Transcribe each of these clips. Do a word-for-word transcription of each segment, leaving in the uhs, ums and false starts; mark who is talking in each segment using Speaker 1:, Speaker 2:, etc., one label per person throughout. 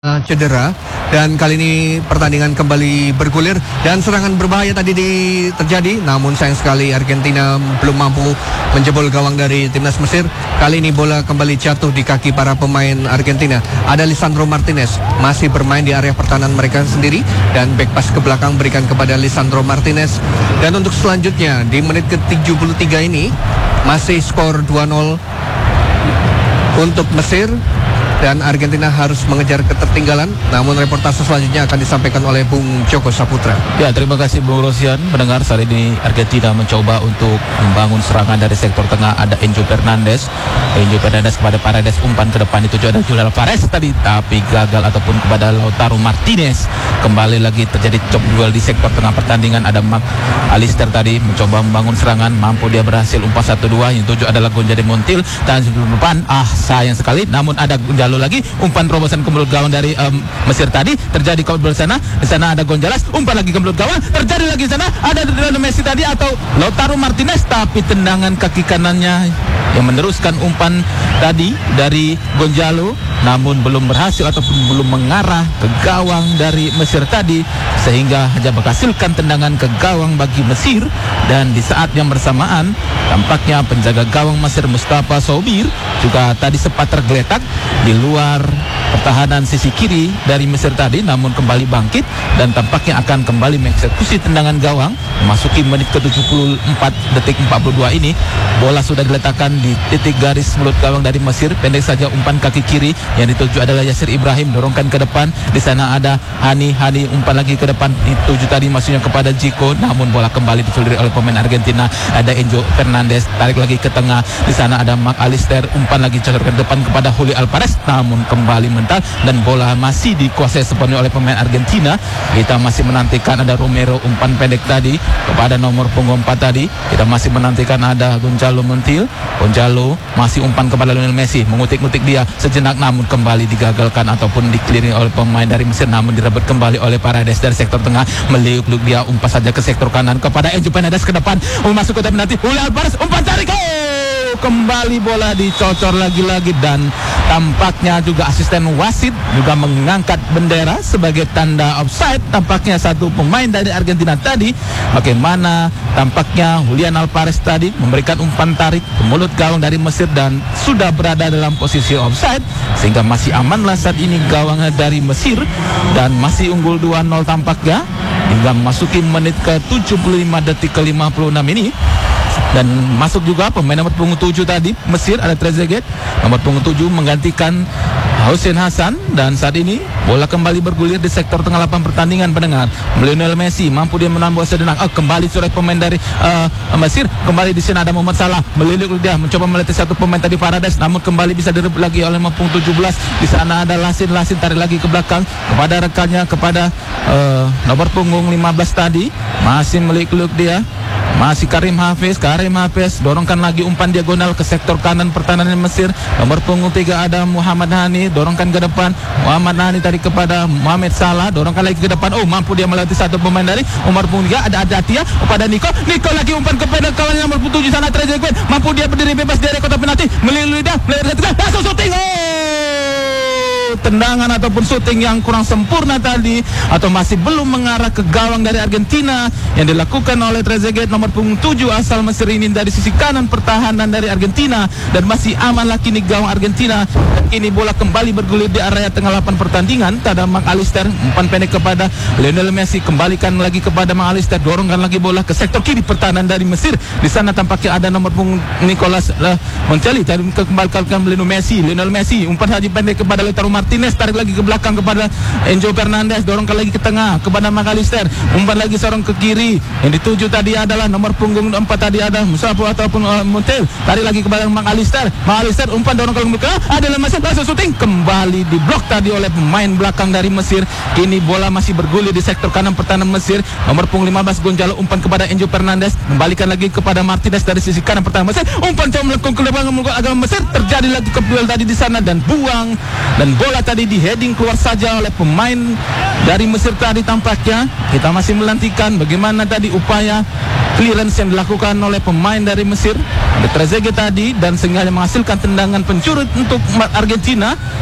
Speaker 1: Uh, cedera dan kali ini pertandingan kembali bergulir dan serangan berbahaya tadi di, terjadi, namun sayang sekali Argentina belum mampu menjebol gawang dari timnas Mesir. Kali ini bola kembali jatuh di kaki para pemain Argentina. Ada Lisandro Martinez masih bermain di area pertahanan mereka sendiri dan back pass ke belakang berikan kepada Lisandro Martinez. Dan untuk selanjutnya di menit ke tujuh puluh tiga ini masih skor dua nol untuk Mesir dan Argentina harus mengejar ketertinggalan. Namun reportase selanjutnya akan disampaikan oleh Bung Joko Saputra.
Speaker 2: Ya, terima kasih Bung Rosian. Mendengar saat ini Argentina mencoba untuk membangun serangan dari sektor tengah. Ada Enzo Fernandez Enzo Fernandez kepada Paredes, umpan ke depan itu ada Julian Alvarez tadi, tapi gagal, ataupun kepada Lautaro Martinez. Kembali lagi terjadi chop duel di sektor tengah pertandingan. Ada Mac Alister tadi mencoba membangun serangan, mampu dia berhasil umpan satu dua. Yang tujuh adalah Gonzalo Montiel dan depan, ah sayang sekali, namun ada Gonzalo lagi, umpan terobosan ke mulut gawang dari um, Mesir tadi, terjadi kau di sana, di sana ada Gonzalez, umpan lagi ke mulut gawang, terjadi lagi di sana, ada Lionel Messi tadi atau Lautaro Martinez, tapi tendangan kaki kanannya yang meneruskan umpan tadi dari Gonzalo, namun belum berhasil ataupun belum mengarah ke gawang dari Mesir tadi, sehingga hanya menghasilkan tendangan ke gawang bagi Mesir. Dan di saat yang bersamaan tampaknya penjaga gawang Mesir Mustafa Soubir juga tadi sempat tergeletak di luar pertahanan sisi kiri dari Mesir tadi, namun kembali bangkit dan tampaknya akan kembali mengeksekusi tendangan gawang. Memasuki menit ke tujuh puluh empat detik empat puluh dua ini, bola sudah diletakkan di titik garis mulut gawang dari Mesir. Pendek saja umpan kaki kiri, yang dituju adalah Yasir Ibrahim, dorongkan ke depan. Di sana ada Hani Hani, umpan lagi ke depan, dituju tadi maksudnya kepada Zico, namun bola kembali dicuri oleh pemain Argentina. Ada Enzo Fernandez, tarik lagi ke tengah. Di sana ada Mac Alister, umpan lagi cocorkan ke depan kepada Juli Alvarez, namun kembali mental dan bola masih dikuasai sepenuhnya oleh pemain Argentina. Kita masih menantikan ada Romero, umpan pendek tadi kepada nomor punggung empat tadi. Kita masih menantikan ada Gonzalo Montiel. Gonzalo masih umpan kepada Lionel Messi, mengutik-ngutik dia sejenak, namun kembali digagalkan ataupun dikelilingi oleh pemain dari Mesir, namun direbut kembali oleh Paredes dari sektor tengah. Meliuk-liuk dia, umpan saja ke sektor kanan kepada Enzo Fernandez ke depan, masuk ke penalti. Juli Alvarez, umpan tarik, oh! Kembali bola dicocor lagi-lagi, dan tampaknya juga asisten wasit juga mengangkat bendera sebagai tanda offside. Tampaknya satu pemain dari Argentina tadi, bagaimana tampaknya Julian Alvarez tadi memberikan umpan tarik ke mulut gawang dari Mesir dan sudah berada dalam posisi offside, sehingga masih amanlah saat ini gawang dari Mesir dan masih unggul dua nol tampaknya hingga memasuki menit ke tujuh puluh lima detik ke lima puluh enam ini. Dan masuk juga pemain nomor punggung tujuh tadi Mesir, ada Trezeguet, nomor punggung tujuh menggantikan Hussein Hassan. Dan saat ini bola kembali bergulir di sektor tengah lapangan pertandingan. Pendengar, Lionel Messi mampu dia menahan bola sedenang. Oh, kembali oleh pemain dari uh, Mesir. Kembali di sini ada Muhammad Salah, melilik dia mencoba melatih satu pemain tadi Paredes, namun kembali bisa direbut lagi oleh nomor punggung tujuh belas. Di sana ada Lasin, Lasin tarik lagi ke belakang kepada rekannya, kepada uh, nomor punggung lima belas tadi, masih melilik dia. Masih Karim Hafiz, Karim Hafiz dorongkan lagi umpan diagonal ke sektor kanan pertahanan Mesir. Nomor punggung tiga ada Muhammad Hani, dorongkan ke depan. Muhammad Hani tadi kepada Mohamed Salah, dorongkan lagi ke depan. Oh, mampu dia melatih satu pemain dari nomor punggung tiga, ada Adatia kepada Nico. Nico lagi umpan kepada kawan nomor punggung tujuh sana Trezeguet, mampu dia berdiri bebas dari kotak penalti, melilui dia, melilui langsung syuting. Oh, tendangan ataupun syuting yang kurang sempurna tadi, atau masih belum mengarah ke gawang dari Argentina, yang dilakukan oleh Trezeguet nomor punggung tujuh asal Mesir ini dari sisi kanan pertahanan dari Argentina. Dan masih aman lagi nih gawang Argentina. Dan ini bola kembali bergulir di area tengah lapangan pertandingan. Ada Mac Alister, umpan pendek kepada Lionel Messi, kembalikan lagi kepada Mac Alister, dorongkan lagi bola ke sektor kiri pertahanan dari Mesir. Di sana tampaknya ada nomor punggung Nicolas uh, Moncelli, tadi kembalikan Lionel Messi. Lionel Messi umpan haji pendek kepada Lautaro Martinez, tarik lagi ke belakang kepada Enzo Fernandez, dorongkan lagi ke tengah kepada Mac Alister, umpan lagi sorong ke kiri. Yang dituju tadi adalah nomor punggung empat tadi ada Mustafa ataupun uh, Montiel, tarik lagi kepada Mac Alister. Mac Alister umpan dorongkan ke belakang, adalah Mesir, langsung syuting, kembali diblok tadi oleh pemain belakang dari Mesir. Kini bola masih bergulir di sektor kanan pertahanan Mesir. Nomor punggung lima belas Gonzalo, umpan kepada Enzo Fernandez, kembalikan lagi kepada Martinez dari sisi kanan pertahanan Mesir. Umpan coba melakukan ke belakang agama Mesir, terjadi lagi duel tadi di sana dan buang, dan bola tadi di heading keluar saja oleh pemain dari Mesir tadi. Tampaknya kita masih menantikan bagaimana tadi upaya clearance yang dilakukan oleh pemain dari Mesir, ada Trezeguet tadi, dan sehingga menghasilkan tendangan pencuri untuk Argentina.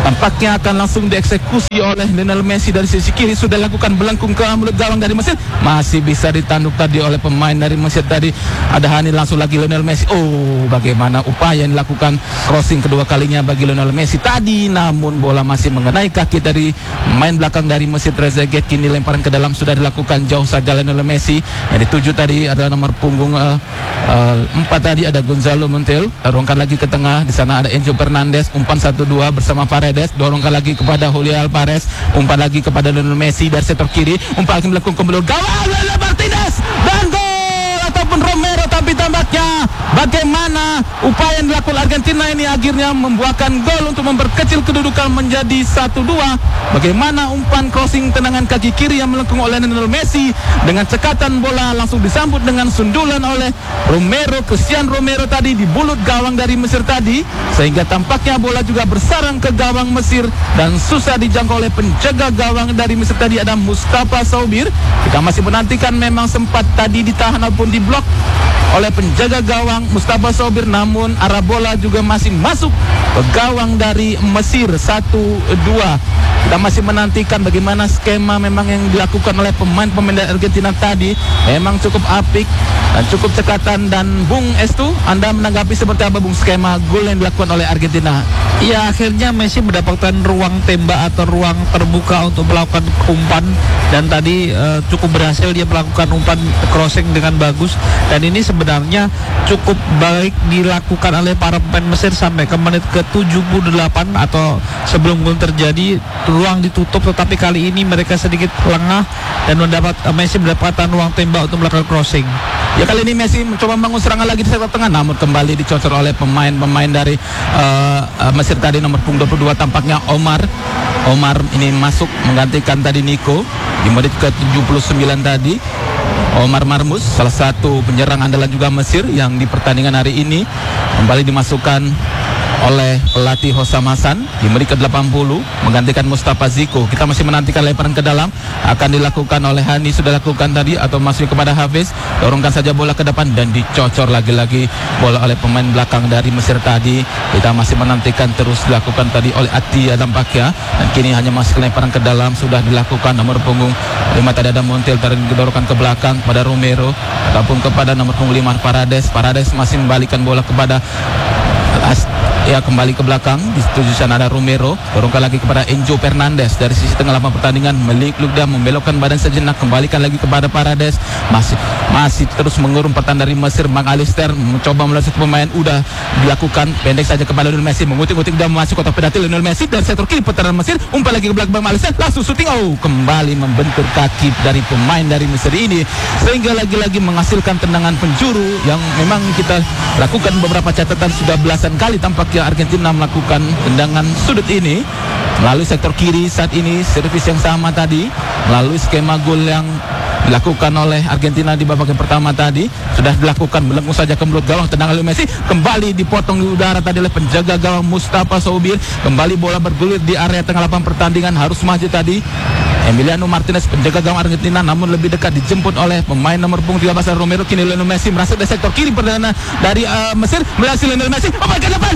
Speaker 2: tampaknya akan langsung dieksekusi oleh Lionel Messi dari sisi kiri. Sudah lakukan belengkung ke mulut gawang dari Mesir, masih bisa ditanduk tadi oleh pemain dari Mesir tadi. Ada Hani, langsung lagi Lionel Messi. Oh, bagaimana upaya yang dilakukan crossing kedua kalinya bagi Lionel Messi tadi, namun bola masih mengenai kaki dari main belakang dari Mesir, Trezeguet. Kini lemparan ke dalam sudah dilakukan jauh saja Lionel Messi. Yang dituju tadi adalah nomor punggung uh, uh, empat tadi, ada Gonzalo Montiel. Dorongkan lagi ke tengah, di sana ada Enzo Fernandez, umpan satu dua bersama Paredes. Dorongkan lagi kepada Julian Alvarez, umpan lagi kepada Lionel Messi dari sektor kiri, umpan lagi melakukan kembali gawang Lionel Martinez dan gol ataupun Romero. Tapi tampaknya bagaimana upaya yang dilakukan Argentina ini akhirnya membuahkan gol untuk memperkecil kedudukan menjadi satu dua. Bagaimana umpan crossing tendangan kaki kiri yang melengkung oleh Lionel Messi dengan cekatan bola langsung disambut dengan sundulan oleh Romero, Christian Romero tadi di bulut gawang dari Mesir tadi, sehingga tampaknya bola juga bersarang ke gawang Mesir dan susah dijangkau oleh penjaga gawang dari Mesir tadi, ada Mustafa Saubir. Kita masih menantikan, memang sempat tadi ditahan ataupun diblok oleh penjaga gawang Mustafa Saubir, namun arah bola juga masih masuk ke gawang dari Mesir. Satu dua. Kita masih menantikan bagaimana skema memang yang dilakukan oleh pemain-pemain dari Argentina tadi. Memang cukup apik dan cukup cekatan. Dan Bung Estu, Anda menanggapi seperti apa Bung skema gol yang dilakukan oleh Argentina?
Speaker 3: Ya, akhirnya Messi mendapatkan ruang tembak atau ruang terbuka untuk melakukan umpan, dan tadi uh, cukup berhasil dia melakukan umpan crossing dengan bagus, dan ini sebenarnya cukup baik dilakukan oleh para pemain Mesir sampai ke menit ke tujuh puluh delapan atau sebelum gol terjadi. Ruang ditutup, tetapi kali ini mereka sedikit lengah dan mendapat uh, Messi mendapatkan ruang tembak untuk melakukan crossing.
Speaker 2: Ya, kali ini Messi mencoba membangun serangan lagi di sektor tengah, namun kembali dicocor oleh pemain-pemain dari uh, uh, Mesir tadi. Nomor punggung dua puluh dua tampaknya Omar. Omar ini masuk menggantikan tadi Nico di menit ke tujuh puluh sembilan tadi. Omar Marmus, salah satu penyerang andalan juga Mesir yang di pertandingan hari ini, kembali dimasukkan oleh pelatih Hossam Hassan di menit ke delapan puluh menggantikan Mustafa Ziko. Kita masih menantikan lemparan ke dalam akan dilakukan oleh Hani, sudah lakukan tadi atau masih kepada Hafiz. Dorongkan saja bola ke depan dan dicocor lagi-lagi bola oleh pemain belakang dari Mesir tadi. Kita masih menantikan terus dilakukan tadi oleh Atia tampaknya, dan kini hanya masih lemparan ke dalam sudah dilakukan nomor punggung lima tadi ada Montiel, tadi didorongkan ke belakang pada Romero ataupun kepada nomor punggung lima Paredes. Paredes masih membalikan bola kepada ya, kembali ke belakang. Di tujuh sana ada Romero, dorongkan lagi kepada Enzo Fernandez dari sisi tengah lapangan pertandingan. Melik Lugda membelokkan badan sejenak, kembalikan lagi kepada Paredes. Masih masih terus mengurung pertahanan dari Mesir. Mang Alister mencoba melalui pemain, udah dilakukan pendek saja kepada Lionel Messi, mengutik-utik dan masuk kotak penalti Lionel Messi dari sektor kiri pertahanan Mesir. Umpan lagi ke belakang Mang Alister, langsung syuting. Oh, kembali membentur kaki dari pemain dari Mesir ini, sehingga lagi-lagi menghasilkan tendangan penjuru yang memang kita lakukan beberapa catatan sudah belasan kali tampaknya Argentina melakukan tendangan sudut ini melalui sektor kiri. Saat ini servis yang sama tadi melalui skema gol yang dilakukan oleh Argentina di babak yang pertama tadi sudah dilakukan melengkung saja ke mulut gawang. Tendangan Lionel Messi kembali dipotong di udara tadi oleh penjaga gawang Mustafa Saubir. Kembali bola bergulir di area tengah lapangan pertandingan, harus maju tadi Emiliano Martinez penjaga gawang Argentina, namun lebih dekat dijemput oleh pemain nomor punggung tiga belas Romero. Kini Lionel Messi merasa dari sektor kiri perdana dari uh, Mesir, berhasil Lionel Messi umpan ke depan,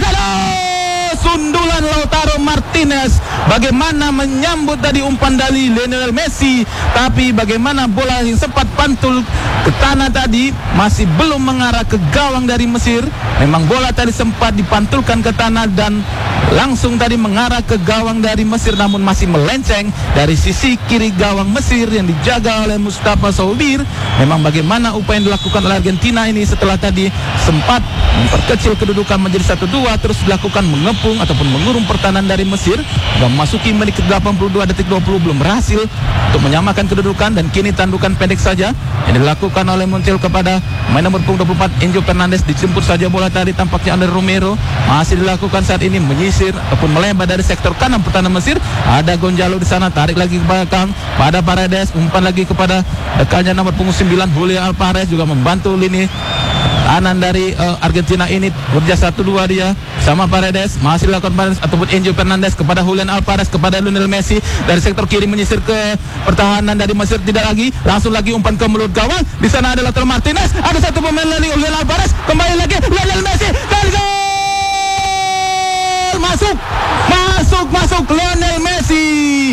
Speaker 2: sundulan Lautaro Martinez. Bagaimana menyambut tadi umpan dari Lionel Messi, tapi bagaimana bola yang sempat pantul ke tanah tadi masih belum mengarah ke gawang dari Mesir. Memang bola tadi sempat dipantulkan ke tanah dan langsung tadi mengarah ke gawang dari Mesir, namun masih melenceng dari sisi kiri gawang Mesir yang dijaga oleh Mustafa Saubir. Memang bagaimana upaya yang dilakukan oleh Argentina ini setelah tadi sempat memperkecil kedudukan menjadi satu dua, terus dilakukan mengepung ataupun mengurung pertahanan dari Mesir. Dan memasuki menit ke delapan puluh dua detik dua puluh belum berhasil untuk menyamakan kedudukan, dan kini tandukan pendek saja yang dilakukan oleh Montiel kepada main nomor punggung dua puluh empat Enzo Fernandez. Dijemput saja bola tadi tampaknya oleh Romero, masih dilakukan saat ini menyisir ataupun melebar dari sektor kanan pertahanan Mesir. Ada Gonzalo di sana, tarik lagi ke belakang pada Paredes, umpan lagi kepada dekatnya nomor punggung sembilan Julian Alvarez, juga membantu lini kanan dari uh, Argentina ini kerja satu dua dia sama Paredes, masih dilakukan Paredes ataupun Enzo Fernandez kepada Julian Alvarez, kepada Lionel Messi dari sektor kiri menyisir ke pertahanan dari Mesir. Tidak lagi, langsung lagi umpan ke mulut gawang. Di sana ada Lautaro Martinez, ada satu pemain lagi Julian Alvarez, kembali lagi Lionel Messi dan gol masuk, masuk, masuk Lionel Messi.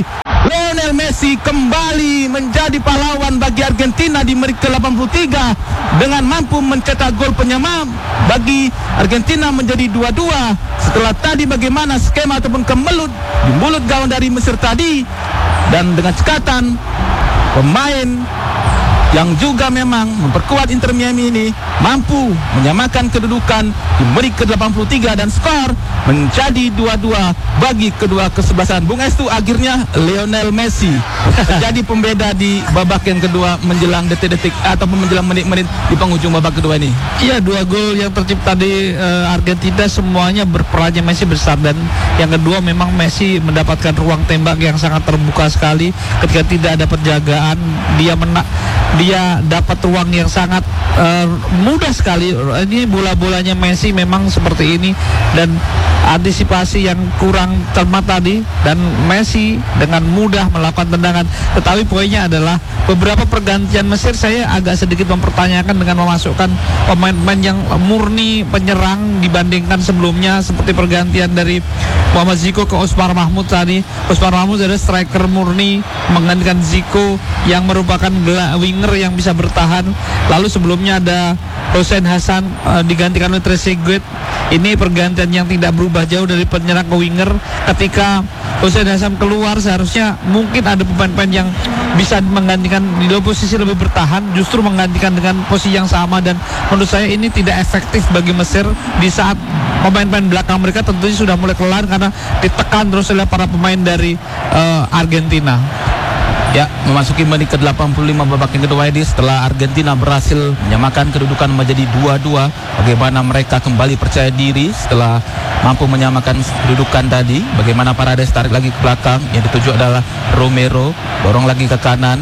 Speaker 2: Lionel Messi kembali menjadi pahlawan bagi Argentina di menit ke delapan puluh tiga dengan mampu mencetak gol penyama bagi Argentina menjadi dua dua. Setelah tadi bagaimana skema ataupun kemelut di mulut gawang dari Mesir tadi, dan dengan cekatan pemain yang juga memang memperkuat Inter Miami ini mampu menyamakan kedudukan di menit ke delapan puluh tiga dan skor menjadi dua dua bagi kedua kesebelasan. Bung Estu, akhirnya Lionel Messi menjadi pembeda di babak yang kedua menjelang detik-detik ataupun menjelang menit-menit di penghujung babak kedua ini.
Speaker 3: Iya, dua gol yang tercipta di uh, Argentina semuanya berperannya Messi besar, dan yang kedua memang Messi mendapatkan ruang tembak yang sangat terbuka sekali ketika tidak ada penjagaan. Dia menak dia dapat ruang yang sangat uh, mudah sekali. Ini bola-bolanya Messi memang seperti ini, dan antisipasi yang kurang cermat tadi, dan Messi dengan mudah melakukan tendangan. Tetapi poinnya adalah beberapa pergantian Mesir saya agak sedikit mempertanyakan dengan memasukkan pemain-pemain yang murni penyerang dibandingkan sebelumnya, seperti pergantian dari Muhammad Zico ke Osmar Mahmud tadi. Osmar Mahmud adalah striker murni menggantikan Zico yang merupakan winger yang bisa bertahan. Lalu sebelumnya ada Hussein Hassan uh, digantikan oleh Trezeguet. Ini pergantian yang tidak berubah jauh dari penyerang ke winger. Ketika Hussein Hassan keluar, seharusnya mungkin ada pemain-pemain yang bisa menggantikan di dua posisi lebih bertahan, justru menggantikan dengan posisi yang sama, dan menurut saya ini tidak efektif bagi Mesir di saat pemain-pemain belakang mereka tentunya sudah mulai kelar karena ditekan terus oleh para pemain dari uh, Argentina.
Speaker 2: Ya, memasuki menit ke delapan puluh lima babak yang kedua ini, setelah Argentina berhasil menyamakan kedudukan menjadi dua dua, bagaimana mereka kembali percaya diri setelah mampu menyamakan kedudukan tadi. Bagaimana Paredes tarik lagi ke belakang, yang dituju adalah Romero, dorong lagi ke kanan,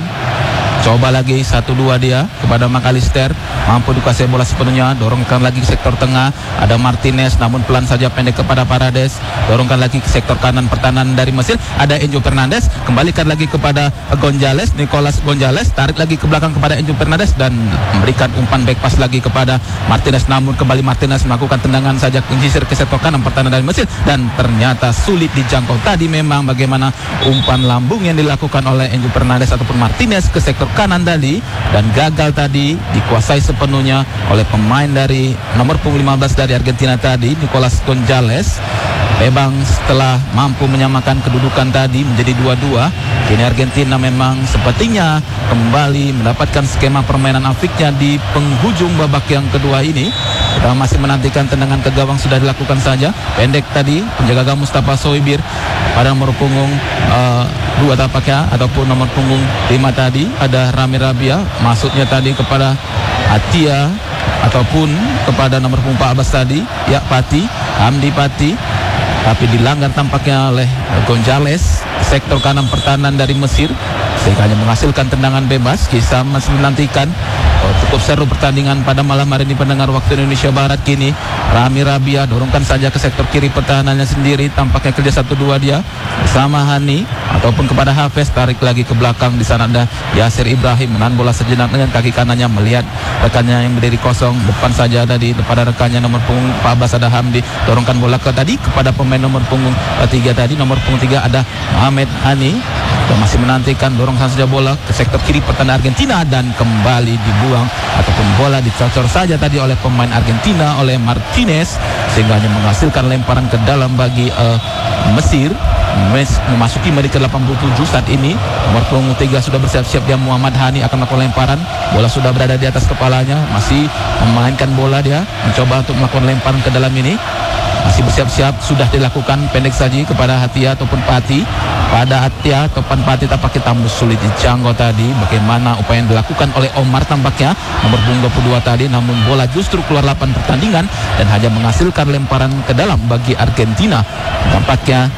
Speaker 2: coba lagi satu dua dia kepada McAllister, mampu dikuasai bola sepenuhnya, dorongkan lagi ke sektor tengah, ada Martinez namun pelan saja pendek kepada Paredes, dorongkan lagi ke sektor kanan pertahanan dari Mesir, ada Enzo Fernandez, kembalikan lagi kepada Gonzalez, Nicolas Gonzalez, tarik lagi ke belakang kepada Enzo Fernandez dan memberikan umpan back pass lagi kepada Martinez, namun kembali Martinez melakukan tendangan saja menyisir ke sektor kanan pertahanan dari Mesir dan ternyata sulit dijangkau. Tadi memang bagaimana umpan lambung yang dilakukan oleh Enzo Fernandez ataupun Martinez ke sektor kanan tadi, dan gagal tadi dikuasai sepenuhnya oleh pemain dari nomor punggung lima belas dari Argentina tadi, Nicolas Gonzalez. Memang setelah mampu menyamakan kedudukan tadi menjadi dua dua, kini Argentina memang sepertinya kembali mendapatkan skema permainan afiknya di penghujung babak yang kedua ini. Kita masih menantikan tendangan ke gawang sudah dilakukan saja. Pendek tadi penjaga gawang Mustafa Soibir pada nomor punggung uh, dua tapaknya ataupun nomor punggung lima tadi ada Rami Rabia, masuknya tadi kepada Atia ataupun kepada nomor punggung empat belas tadi ya Pati, Hamdi Pati, tapi dilanggar tampaknya oleh Gonzalez sektor kanan pertahanan dari Mesir, sehingga hanya menghasilkan tendangan bebas. Kita masih menantikan oh, cukup seru pertandingan pada malam hari ini pendengar waktu Indonesia Barat. Kini Rami Rabia dorongkan saja ke sektor kiri pertahanannya sendiri, tampaknya kerja satu dua dia bersama Hani ataupun kepada Hafez, tarik lagi ke belakang. Di sana ada Yasir Ibrahim menahan bola sejenak dengan kaki kanannya melihat rekannya yang berdiri kosong, depan saja ada di depan rekannya nomor punggung empat belas ada Hamdi, dorongkan bola ke tadi kepada pemain nomor punggung tiga tadi, nomor punggung tiga ada Mohamed Hani. Kita masih menantikan dorong saja bola ke sektor kiri pertahanan Argentina dan kembali dibuang ataupun bola dicocor saja tadi oleh pemain Argentina oleh Martinez, sehingga hanya menghasilkan lemparan ke dalam bagi uh, Mesir. Mes memasuki menit ke delapan puluh tujuh saat ini, nomor punggung tiga sudah bersiap-siap dia Muhammad Hani akan melakukan lemparan, bola sudah berada di atas kepalanya, masih memainkan bola dia, mencoba untuk melakukan lemparan ke dalam ini, masih bersiap-siap, sudah dilakukan pendek saja kepada Hatia ataupun Pati, pada Hatia ataupun Pati tampaknya tambah sulit dijangkau tadi. Bagaimana upaya yang dilakukan oleh Omar tampaknya nomor punggung dua puluh dua tadi, namun bola justru keluar lapangan pertandingan dan hanya menghasilkan lemparan ke dalam bagi Argentina. Tampaknya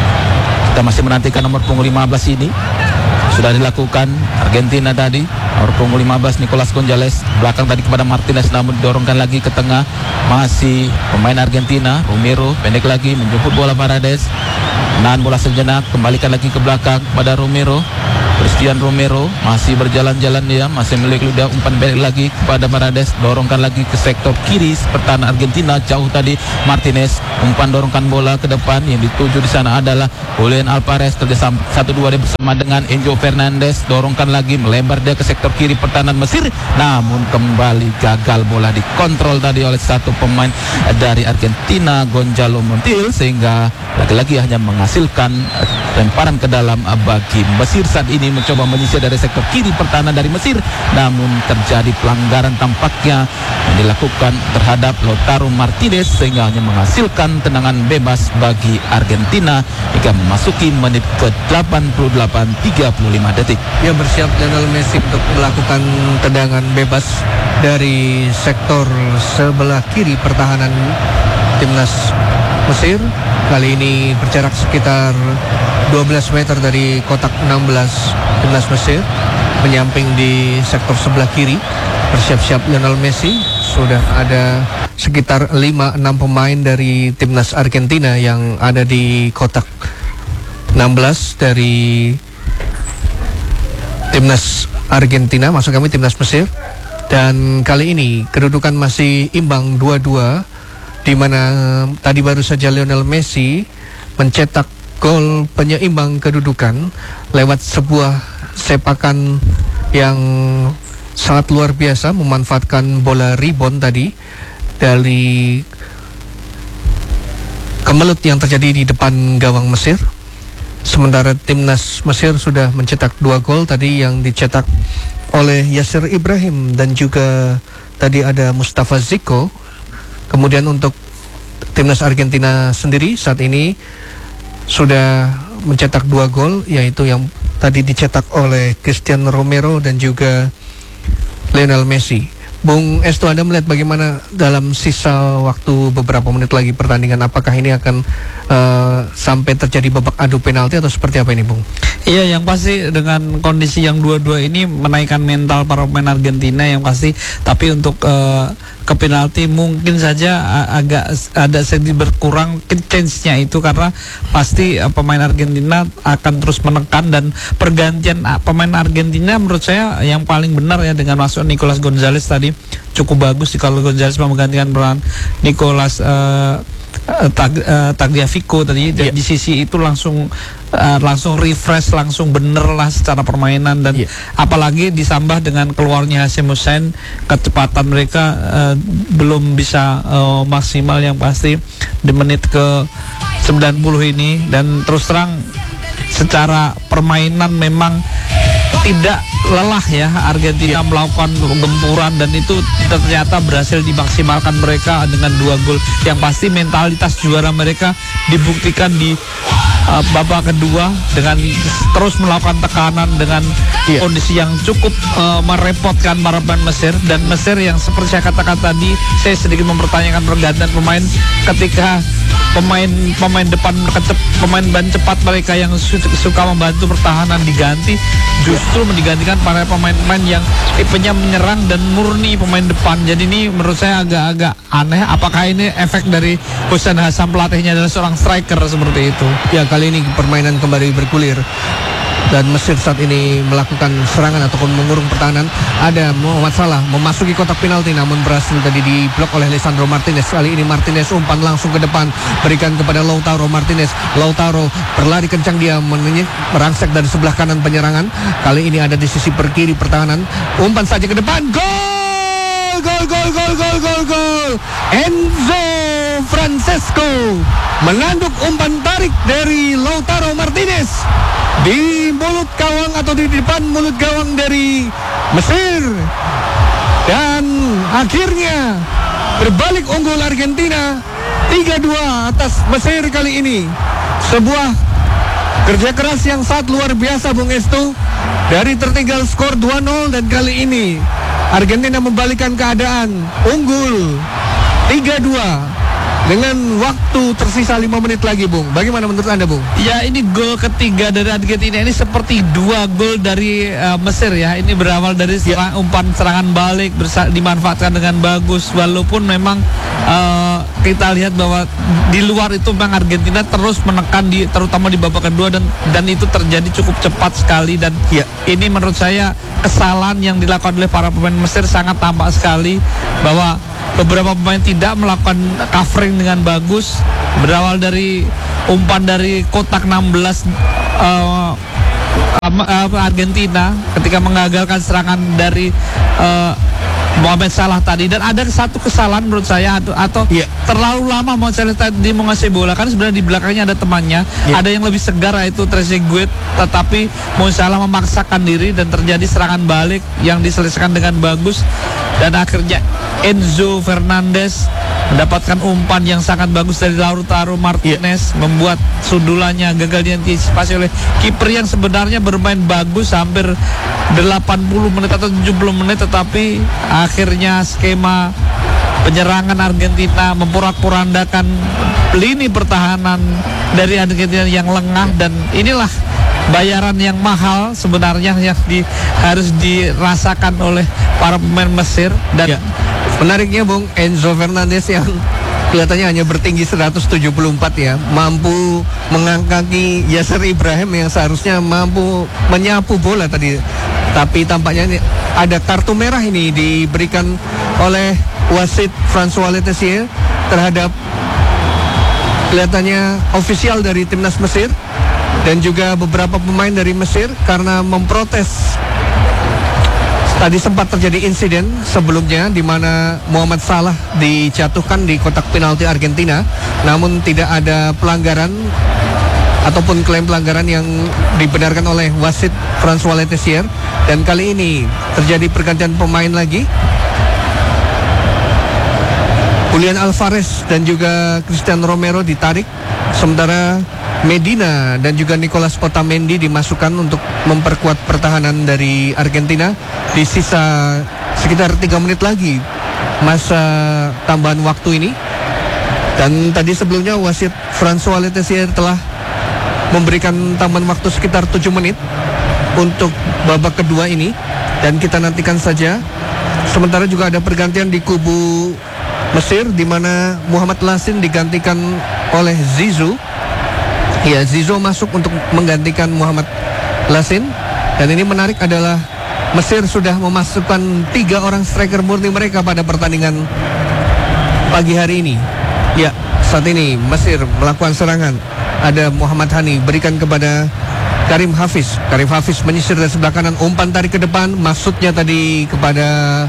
Speaker 2: kita masih menantikan nomor punggung lima belas ini sudah dilakukan Argentina tadi, nomor punggung lima belas Nicolas Gonzalez belakang tadi kepada Martinez, namun didorongkan lagi ke tengah, masih pemain Argentina Romero pendek lagi menjemput bola Paredes, menahan bola sejenak, kembalikan lagi ke belakang kepada Romero, Cristian Romero masih berjalan-jalan dia, masih milik dia, umpan balik lagi kepada Paredes, dorongkan lagi ke sektor kiri pertahanan Argentina, jauh tadi Martinez, umpan dorongkan bola ke depan, yang dituju di sana adalah Julian Alvarez, kerjasama satu dua dia bersama dengan Enzo Fernandez, dorongkan lagi, melebar dia ke sektor kiri pertahanan Mesir, namun kembali gagal, bola dikontrol tadi oleh satu pemain dari Argentina, Gonzalo Montiel, sehingga lagi-lagi hanya menghasilkan lemparan ke dalam bagi Mesir. Saat ini mencoba menyisir dari sektor kiri pertahanan dari Mesir, namun terjadi pelanggaran tampaknya yang dilakukan terhadap Lautaro Martinez, sehingga hanya menghasilkan tendangan bebas bagi Argentina hingga memasuki menit ke delapan puluh delapan tiga puluh lima detik.
Speaker 1: Ya, bersiap Lionel Messi untuk melakukan tendangan bebas dari sektor sebelah kiri pertahanan timnas Mesir. Kali ini berjarak sekitar dua belas meter dari kotak enam belas timnas Mesir, menyamping di sektor sebelah kiri. Bersiap-siap Lionel Messi. Sudah ada sekitar lima enam pemain dari timnas Argentina yang ada di kotak enam belas dari timnas Argentina, maksud kami timnas Mesir. Dan kali ini kedudukan masih imbang dua dua, di mana tadi baru saja Lionel Messi mencetak gol penyeimbang kedudukan lewat sebuah sepakan yang sangat luar biasa, memanfaatkan bola rebound tadi dari kemelut yang terjadi di depan gawang Mesir. Sementara timnas Mesir sudah mencetak dua gol tadi yang dicetak oleh Yasir Ibrahim dan juga tadi ada Mustafa Ziko. Kemudian untuk timnas Argentina sendiri saat ini sudah mencetak dua gol, yaitu yang tadi dicetak oleh Cristian Romero dan juga Lionel Messi. Bung Estu, Anda melihat bagaimana dalam sisa waktu beberapa menit lagi pertandingan? Apakah ini akan uh, sampai terjadi babak adu penalti atau seperti apa ini, Bung?
Speaker 3: Iya, yang pasti dengan kondisi yang dua-dua ini menaikkan mental para pemain Argentina yang pasti. Tapi untuk uh, ke penalti mungkin saja uh, agak ada sedikit berkurang chance-nya itu, karena pasti uh, pemain Argentina akan terus menekan, dan pergantian uh, pemain Argentina menurut saya yang paling benar ya dengan masuk Nicolas Gonzalez tadi cukup bagus. Kalau Gonzalez menggantikan peran Nicolas uh, Tag, uh, Tagliafico tadi yeah. Di sisi itu langsung uh, langsung refresh, langsung bener lah secara permainan, dan yeah. apalagi ditambah dengan keluarnya Hashim Hussein, kecepatan mereka uh, belum bisa uh, maksimal yang pasti di menit ke sembilan puluh ini. Dan terus terang secara permainan memang tidak lelah ya Argentina melakukan gempuran, dan itu ternyata berhasil dimaksimalkan mereka dengan dua gol. Yang pasti mentalitas juara mereka dibuktikan di uh, babak kedua dengan terus melakukan tekanan dengan yeah. kondisi yang cukup uh, merepotkan para pemain Mesir. Dan Mesir yang seperti saya katakan tadi, saya sedikit mempertanyakan pergantian pemain ketika pemain pemain depan kecep, pemain ban cepat mereka yang su suka membantu pertahanan diganti, justru digantikan para pemain-pemain yang tipenya menyerang dan murni pemain depan. Jadi ini menurut saya agak-agak aneh. Apakah ini efek dari Hussein Hassam, pelatihnya adalah seorang striker seperti itu?
Speaker 1: Ya, kali ini permainan kembali bergulir dan Mesir saat ini melakukan serangan ataupun mengurung pertahanan. Ada Muhammad Salah memasuki kotak penalti, namun berhasil tadi diblok oleh Lisandro Martinez. Kali ini Martinez umpan langsung ke depan, berikan kepada Lautaro Martinez. Lautaro berlari kencang, dia merangsek dari sebelah kanan penyerangan. Kali ini ada di sisi perkiri pertahanan, umpan saja ke depan, gol, gol, gol, gol, gol, gol, gol. Enzo Francesco menanduk umpan tarik dari Lautaro Martinez di mulut gawang atau di depan mulut gawang dari Mesir, dan akhirnya berbalik unggul Argentina tiga dua atas Mesir kali ini. Sebuah kerja keras yang sangat luar biasa, Bung Estu, dari tertinggal skor dua nol, dan kali ini Argentina membalikkan keadaan, unggul tiga dua Dengan waktu tersisa lima menit lagi, Bung. Bagaimana menurut Anda, Bung?
Speaker 3: Ya, ini gol ketiga dari Argentina ini seperti dua gol dari uh, Mesir ya. Ini berawal dari serang, umpan serangan balik bersa- dimanfaatkan dengan bagus. Walaupun memang uh, kita lihat bahwa di luar itu memang Argentina terus menekan di terutama di babak kedua dan dan itu terjadi cukup cepat sekali dan
Speaker 1: ya.
Speaker 3: Ini menurut saya kesalahan yang dilakukan oleh para pemain Mesir sangat tampak sekali bahwa beberapa pemain tidak melakukan covering dengan bagus, berawal dari umpan dari kotak enam belas uh, uh, Argentina ketika mengagalkan serangan dari uh, Mohamed Salah tadi, dan ada satu kesalahan menurut saya atau, atau
Speaker 1: yeah.
Speaker 3: terlalu lama Mohamed Salah tadi menguasai bola, kan sebenarnya di belakangnya ada temannya, yeah. ada yang lebih segar yaitu Trezeguet, tetapi Mohamed Salah memaksakan diri dan terjadi serangan balik yang diselesaikan dengan bagus dan akhirnya Enzo Fernandez mendapatkan umpan yang sangat bagus dari Lautaro Martinez, yeah. membuat sundulannya gagal diantisipasi oleh kiper yang sebenarnya bermain bagus hampir delapan puluh menit atau tujuh puluh menit, tetapi akhirnya skema penyerangan Argentina memporak-porandakan lini pertahanan dari Argentina yang lengah, dan inilah bayaran yang mahal sebenarnya yang di, harus dirasakan oleh para pemain Mesir. Dan
Speaker 1: ya. Menariknya, Bung, Enzo Fernandez yang kelihatannya hanya bertinggi seratus tujuh puluh empat ya, mampu mengangkaki Yasser Ibrahim yang seharusnya mampu menyapu bola tadi. Tapi tampaknya ini ada kartu merah ini diberikan oleh wasit François Letessier terhadap kelihatannya ofisial dari timnas Mesir dan juga beberapa pemain dari Mesir karena memprotes. Tadi sempat terjadi insiden sebelumnya di mana Mohamed Salah dijatuhkan di kotak penalti Argentina, namun tidak ada pelanggaran ataupun klaim pelanggaran yang dibenarkan oleh wasit François Letessier. Dan kali ini terjadi pergantian pemain lagi. Julian Alvarez dan juga Cristian Romero ditarik, sementara Medina dan juga Nicolas Otamendi dimasukkan untuk memperkuat pertahanan dari Argentina di sisa sekitar tiga menit lagi masa tambahan waktu ini. Dan tadi sebelumnya wasit François Letessier telah memberikan tambahan waktu sekitar tujuh menit untuk babak kedua ini, dan kita nantikan saja. Sementara juga ada pergantian di kubu Mesir di mana Muhammad Lassin digantikan oleh Zizou. Ya, Zizou masuk untuk menggantikan Muhammad Lassin. Dan ini menarik adalah Mesir sudah memasukkan tiga orang striker murni mereka pada pertandingan pagi hari ini. Ya, saat ini Mesir melakukan serangan. Ada Muhammad Hani berikan kepada Karim Hafiz. Karim Hafiz menyisir dari sebelah kanan, umpan tarik ke depan, maksudnya tadi kepada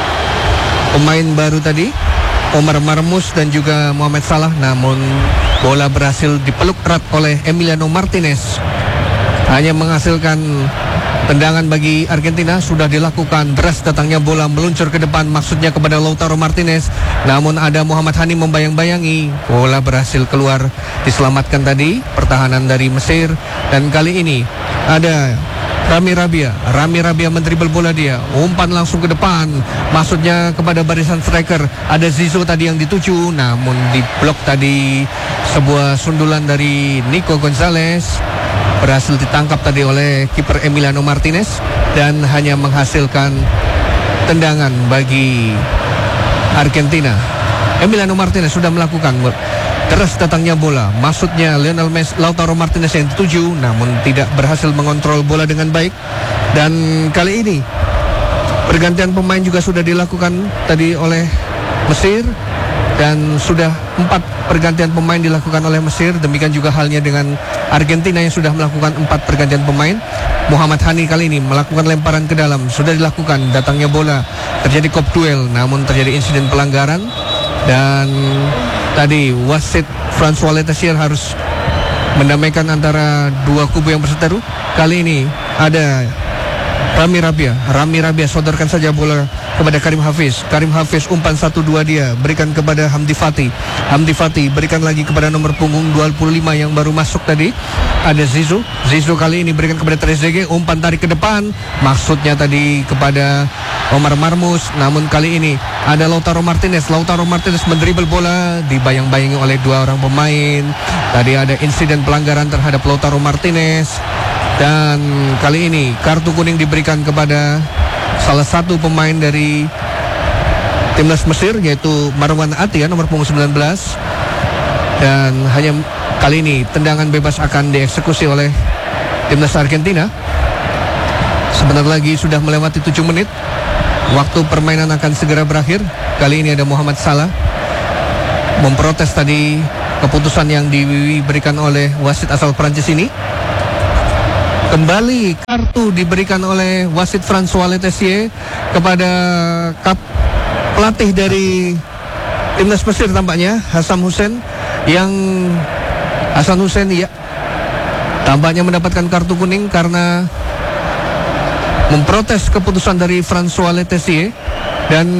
Speaker 1: pemain baru tadi Omar Marmus dan juga Mohamed Salah, namun bola berhasil dipeluk erat oleh Emiliano Martinez. Hanya menghasilkan tendangan bagi Argentina. Sudah dilakukan, deras datangnya bola meluncur ke depan, maksudnya kepada Lautaro Martinez, namun ada Muhammad Hani membayang-bayangi. Bola berhasil keluar, diselamatkan tadi pertahanan dari Mesir. Dan kali ini ada Rami Rabia, Rami Rabia mendribel bola dia, umpan langsung ke depan, maksudnya kepada barisan striker. Ada Zizou tadi yang dituju, namun diblok tadi. Sebuah sundulan dari Nico Gonzalez berhasil ditangkap tadi oleh kiper Emiliano Martinez dan hanya menghasilkan tendangan bagi Argentina. Emiliano Martinez sudah melakukan deras datangnya bola, maksudnya Lionel Messi, Lautaro Martinez yang dituju, namun tidak berhasil mengontrol bola dengan baik. Dan kali ini pergantian pemain juga sudah dilakukan tadi oleh Mesir, dan sudah empat pergantian pemain dilakukan oleh Mesir. Demikian juga halnya dengan Argentina yang sudah melakukan empat pergantian pemain. Muhammad Hani kali ini melakukan lemparan ke dalam, sudah dilakukan datangnya bola, terjadi kop duel, namun terjadi insiden pelanggaran. Dan tadi wasit François Letessier harus mendamaikan antara dua kubu yang berseteru. Kali ini ada Rami Rabia, Rami Rabia sodorkan saja bola kepada Karim Hafiz. Karim Hafiz umpan satu dua dia, berikan kepada Hamdi Fati. Hamdi Fati berikan lagi kepada nomor punggung dua puluh lima yang baru masuk tadi. Ada Zizou. Zizou kali ini berikan kepada Trezeguet, umpan tarik ke depan. Maksudnya tadi kepada Omar Marmus, namun kali ini ada Lautaro Martinez. Lautaro Martinez mendribel bola, dibayang-bayangi oleh dua orang pemain. Tadi ada insiden pelanggaran terhadap Lautaro Martinez. Dan kali ini kartu kuning diberikan kepada salah satu pemain dari timnas Mesir, yaitu Marwan Atia nomor punggung sembilan belas. Dan hanya kali ini tendangan bebas akan dieksekusi oleh timnas Argentina. Sebentar lagi sudah melewati tujuh menit. Waktu permainan akan segera berakhir. Kali ini ada Muhammad Salah memprotes tadi keputusan yang diberikan oleh wasit asal Prancis ini. Kembali kartu diberikan oleh wasit François Letessier kepada kap pelatih dari timnas Mesir tampaknya, Hassam Hussein, yang Hasan Hussein ya tampaknya mendapatkan kartu kuning karena memprotes keputusan dari François Letessier. Dan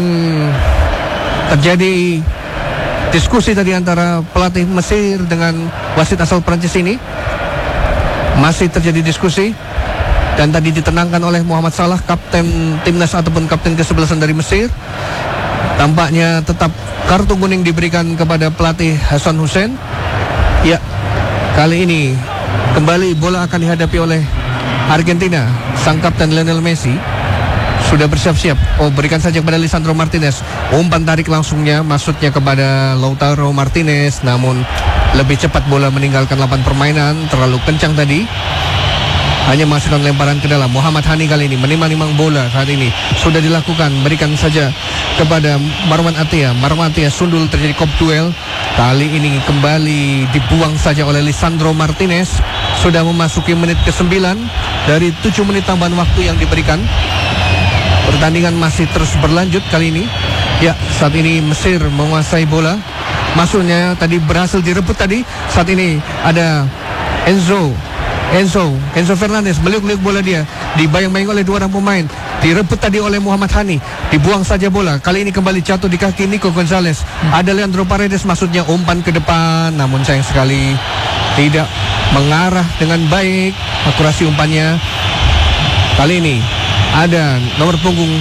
Speaker 1: terjadi diskusi tadi antara pelatih Mesir dengan wasit asal Prancis ini. Masih terjadi diskusi dan tadi ditenangkan oleh Muhammad Salah, kapten timnas ataupun kapten kesebelasan dari Mesir. Tampaknya tetap kartu kuning diberikan kepada pelatih Hasan Hussein. Ya, kali ini kembali bola akan dihadapi oleh Argentina. Sang kapten Lionel Messi sudah bersiap-siap. Oh, berikan saja kepada Lisandro Martinez. Umpan tarik langsungnya, maksudnya kepada Lautaro Martinez, namun lebih cepat bola meninggalkan lapangan permainan. Terlalu kencang tadi, hanya menghasilkan lemparan ke dalam. Muhammad Hani kali ini menimang-nimang bola saat ini. Sudah dilakukan, berikan saja kepada Marwan Atia. Marwan Atia sundul, terjadi kop duel. Kali ini kembali dibuang saja oleh Lisandro Martinez. Sudah memasuki menit ke sembilan dari tujuh menit tambahan waktu yang diberikan. Pertandingan masih terus berlanjut kali ini. Ya, saat ini Mesir menguasai bola. Maksudnya tadi berhasil direbut tadi. Saat ini ada Enzo Enzo Enzo Fernandez meliuk-liuk bola dia, dibayang-bayang oleh dua orang pemain. Direbut tadi oleh Muhammad Hani, dibuang saja bola. Kali ini kembali jatuh di kaki Nico Gonzalez. Ada Leandro Paredes, maksudnya umpan ke depan, namun sayang sekali tidak mengarah dengan baik akurasi umpannya. Kali ini ada nomor punggung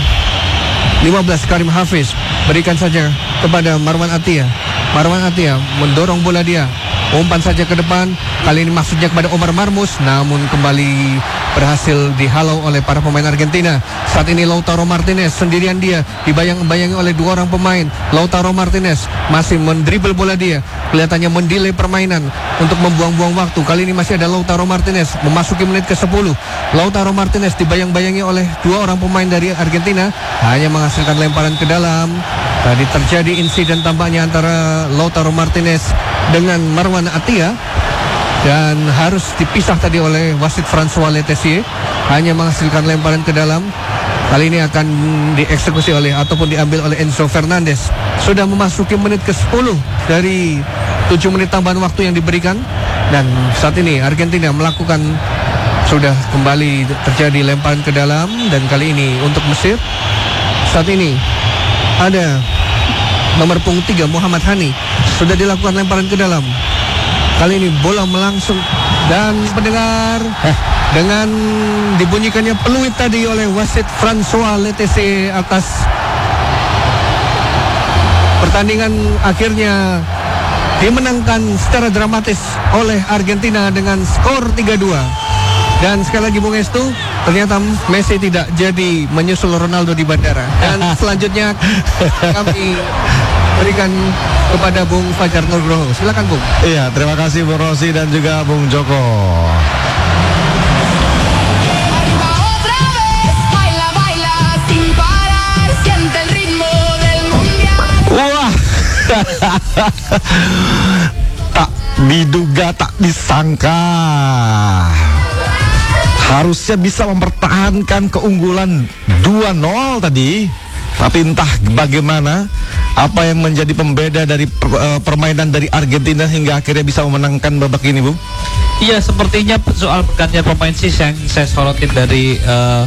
Speaker 1: lima belas Karim Hafiz, berikan saja kepada Marwan Atia. Marwan Atia mendorong bola dia, umpan saja ke depan. Kali ini maksudnya kepada Omar Marmus, namun kembali berhasil dihalau oleh para pemain Argentina. Saat ini Lautaro Martinez sendirian dia, dibayang-bayangi oleh dua orang pemain. Lautaro Martinez masih mendribel bola dia, kelihatannya mendelay permainan untuk membuang-buang waktu. Kali ini masih ada Lautaro Martinez memasuki menit ke sepuluh. Lautaro Martinez dibayang-bayangi oleh dua orang pemain dari Argentina, hanya menghasilkan lemparan ke dalam. Tadi terjadi insiden tampaknya antara Lautaro Martinez dengan Marwan Atia, dan harus dipisah tadi oleh wasit François Letessier, hanya menghasilkan lemparan ke dalam. Kali ini akan dieksekusi oleh ataupun diambil oleh Enzo Fernandez. Sudah memasuki menit ke sepuluh dari tujuh menit tambahan waktu yang diberikan. Dan saat ini Argentina melakukan, sudah kembali terjadi lemparan ke dalam. Dan kali ini untuk Mesir, saat ini ada nomor punggung tiga Muhammad Hani, sudah dilakukan lemparan ke dalam. Kali ini bola melangsung dan pendengar dengan dibunyikannya peluit tadi oleh wasit François Letessier atas pertandingan akhirnya dimenangkan secara dramatis oleh Argentina dengan skor tiga dua. Dan sekali lagi Bung Estu, ternyata Messi tidak jadi menyusul Ronaldo di bandara. Dan selanjutnya kami berikan kepada Bung Fajar Nugroho. Silakan Bung.
Speaker 4: Iya, terima kasih Bung Rosi dan juga Bung Joko. Wah, tak diduga, tak disangka. Harusnya bisa mempertahankan keunggulan dua nol tadi. Tapi entah bagaimana, apa yang menjadi pembeda dari per, uh, permainan dari Argentina hingga akhirnya bisa memenangkan babak ini, Bung?
Speaker 3: Iya, sepertinya soal pergantian pemain sih yang saya sorotin dari uh,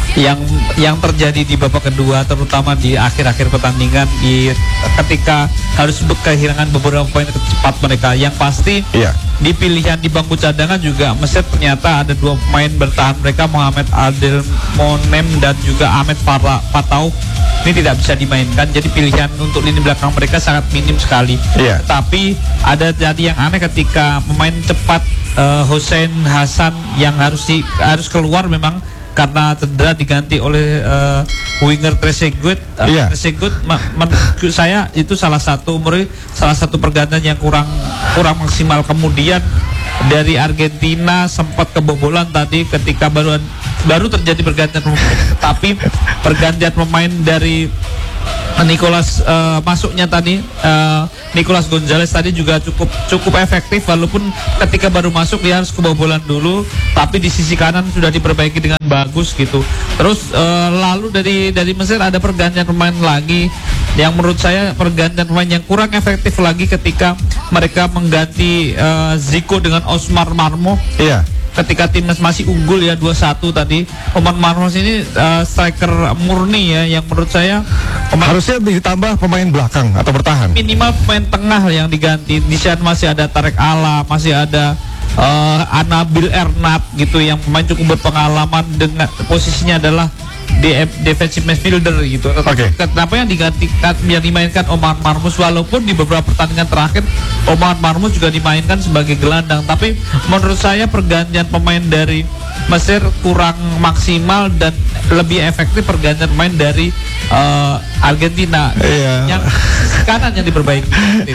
Speaker 3: yang yang terjadi di babak kedua, terutama di akhir-akhir pertandingan, di ketika harus kehilangan beberapa poin cepat mereka. Yang pasti
Speaker 4: Iya.
Speaker 3: di pilihan di bangku cadangan juga Mesir ternyata ada dua pemain bertahan mereka, Mohamed Adel Monem dan juga Ahmed Farah Patau. Ini tidak bisa dimainkan, jadi pilihan untuk lini belakang mereka sangat minim sekali.
Speaker 4: Iya.
Speaker 3: Tapi ada jadi yang aneh ketika pemain cepat eh, Hussein Hasan yang harus di, harus keluar memang karena cedera, diganti oleh uh, winger Trezeguet. Uh,
Speaker 4: Iya.
Speaker 3: Trezeguet ma- menurut saya itu salah satu umur salah satu pergantian yang kurang kurang maksimal. Kemudian dari Argentina sempat kebobolan tadi ketika baru baru terjadi pergantian pemain, tapi pergantian pemain dari Nicolas uh, masuknya tadi uh, Nicolas Gonzalez tadi juga cukup cukup efektif, walaupun ketika baru masuk dia harus kebobolan dulu, tapi di sisi kanan sudah diperbaiki dengan bagus gitu. Terus uh, lalu dari dari Mesir ada pergantian pemain lagi yang menurut saya pergantian pemain yang kurang efektif lagi ketika mereka mengganti uh, Zico dengan Osmar Marmo.
Speaker 4: Iya.
Speaker 3: Ketika timnas masih unggul ya dua satu tadi, Omar Marmos ini uh, striker murni ya, yang menurut saya pemain
Speaker 4: Harusnya ditambah pemain belakang atau bertahan.
Speaker 3: minimal pemain tengah yang diganti. Di sana masih ada Tarek Ala, masih ada uh, Anabil Ernat gitu, yang pemain cukup berpengalaman dengan posisinya adalah D F, defensive midfielder gitu.
Speaker 4: Oke.
Speaker 3: Kenapa yang digantikan yang dimainkan Omar Marmos, walaupun di beberapa pertandingan terakhir Omar Marmos juga dimainkan sebagai gelandang, tapi menurut saya pergantian pemain dari Mesir kurang maksimal dan lebih efektif pergantian pemain dari uh, Argentina.
Speaker 4: Iya.
Speaker 3: Yang kanan yang diperbaiki.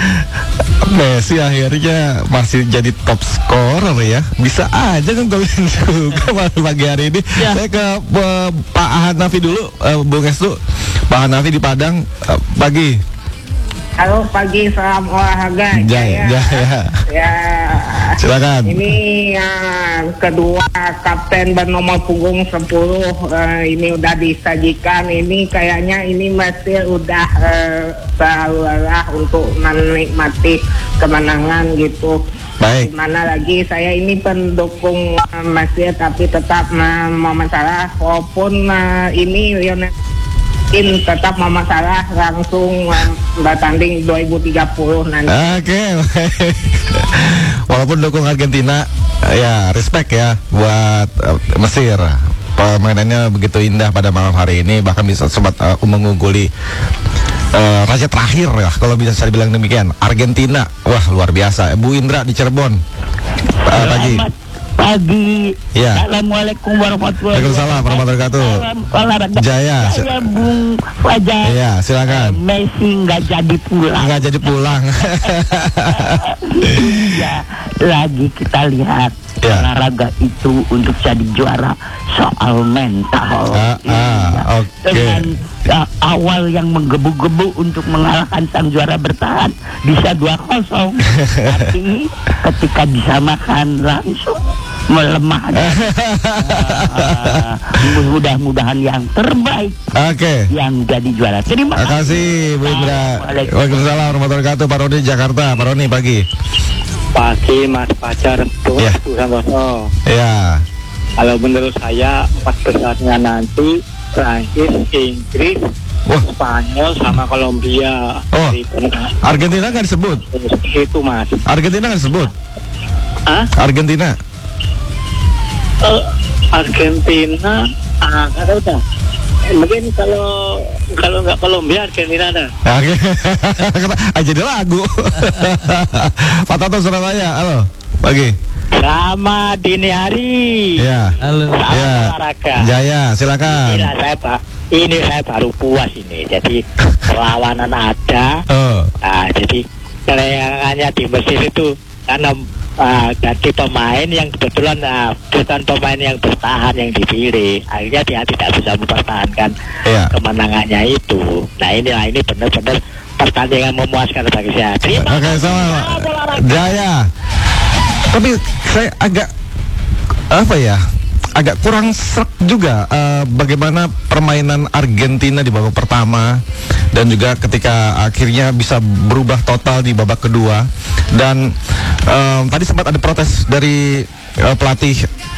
Speaker 4: Messi akhirnya masih jadi top scorer ya. Bisa aja kan golin juga pagi hari ini.
Speaker 3: Ya.
Speaker 4: Saya ke uh, Pak Hanafi dulu, uh, Bung Estu. Pak Hanafi di Padang, uh, pagi.
Speaker 5: Halo, pagi, salam olahraga.
Speaker 4: Jaya, Jaya.
Speaker 5: Ya,
Speaker 4: Silakan.
Speaker 5: ini yang kedua kapten bernomor punggung sepuluh eh, ini udah disajikan. Ini kayaknya ini Mesir udah eh, selalu lelah untuk menikmati kemenangan gitu.
Speaker 4: Baik.
Speaker 5: Mana lagi saya ini pendukung eh, Mesir, tapi tetap eh, mau masalah walaupun eh, ini Lionel In tetap mau masalah langsung um, bertanding dua ribu tiga puluh nanti.
Speaker 4: Oke, baik. Walaupun dukung Argentina, ya respect ya buat uh, Mesir. Permainannya begitu indah pada malam hari ini, bahkan bisa sempat uh, mengungguli uh, raja terakhir ya, kalau bisa saya bilang demikian. Argentina, wah luar biasa. Bu Indra di Cirebon, uh, pagi.
Speaker 6: Pagi.
Speaker 4: Ya.
Speaker 6: Assalamualaikum warahmatullahi
Speaker 4: Waalaikumsalam warahmatullahi wabarakatuh.
Speaker 6: Salam olahraga.
Speaker 4: Jaya.
Speaker 6: Saya Bung Fajar.
Speaker 4: Iya, silakan.
Speaker 6: Messi nggak jadi pulang.
Speaker 4: Nggak jadi pulang.
Speaker 6: Ya, lagi kita lihat
Speaker 4: Ya.
Speaker 6: olahraga itu untuk jadi juara soal mental.
Speaker 4: Ah, ah,
Speaker 6: Iya.
Speaker 4: oke.
Speaker 6: Dengan uh, awal yang menggebu-gebu untuk mengalahkan sang juara bertahan bisa dua kosong, tapi ketika disamakan langsung melemah. uh, mudah-mudahan yang terbaik
Speaker 4: Oke.
Speaker 6: yang jadi juara. Terima
Speaker 4: Terima kasih Bu Indra.
Speaker 6: Waalaikumsalam.
Speaker 4: Waalaikumsalam warahmatullahi wabarakatuh. Pak Roni Jakarta. Pak Roni pagi.
Speaker 7: Pagi Mas Fajar, tuh
Speaker 4: Ya.
Speaker 7: Santoso.
Speaker 4: Ya.
Speaker 7: Kalau menurut saya empat besarnya nanti Prancis, Inggris,
Speaker 4: Wah.
Speaker 7: Spanyol sama Kolombia.
Speaker 4: Oh.
Speaker 7: Di tengah.
Speaker 4: Argentina nggak disebut.
Speaker 7: Itu Mas.
Speaker 4: Argentina nggak disebut.
Speaker 7: Ah?
Speaker 4: Argentina.
Speaker 7: Eh, Argentina, ah nggak tahu dah. Eh, Mungkin kalau kalau nggak Kolombia, Argentina dah.
Speaker 4: Oke. Ah, jadi lagu. Pak Toto Surabaya. Halo. Pagi.
Speaker 7: Selamat dini hari.
Speaker 4: Ya.
Speaker 3: Halo.
Speaker 7: Salam
Speaker 4: Ya.
Speaker 7: olahraga.
Speaker 4: Jaya, silakan.
Speaker 7: Inilah saya Pak. Ini saya baru puas ini. Jadi perlawanan ada.
Speaker 4: Oh.
Speaker 7: Nah, jadi kelayangannya di Mesir itu karena uh, ganti pemain yang kebetulan uh, bukan pemain yang bertahan yang dipilih, akhirnya dia tidak bisa mempertahankan
Speaker 4: Iya.
Speaker 7: kemenangannya itu. Nah inilah ini benar-benar pertandingan memuaskan bagi saya. Terima
Speaker 4: Oke,
Speaker 7: kasih.
Speaker 4: sama
Speaker 7: Salam olahraga.
Speaker 4: Jaya. Tapi saya agak apa ya? Agak kurang serk juga eh, bagaimana permainan Argentina di babak pertama dan juga ketika akhirnya bisa berubah total di babak kedua. Dan eh, tadi sempat ada protes dari eh, pelatih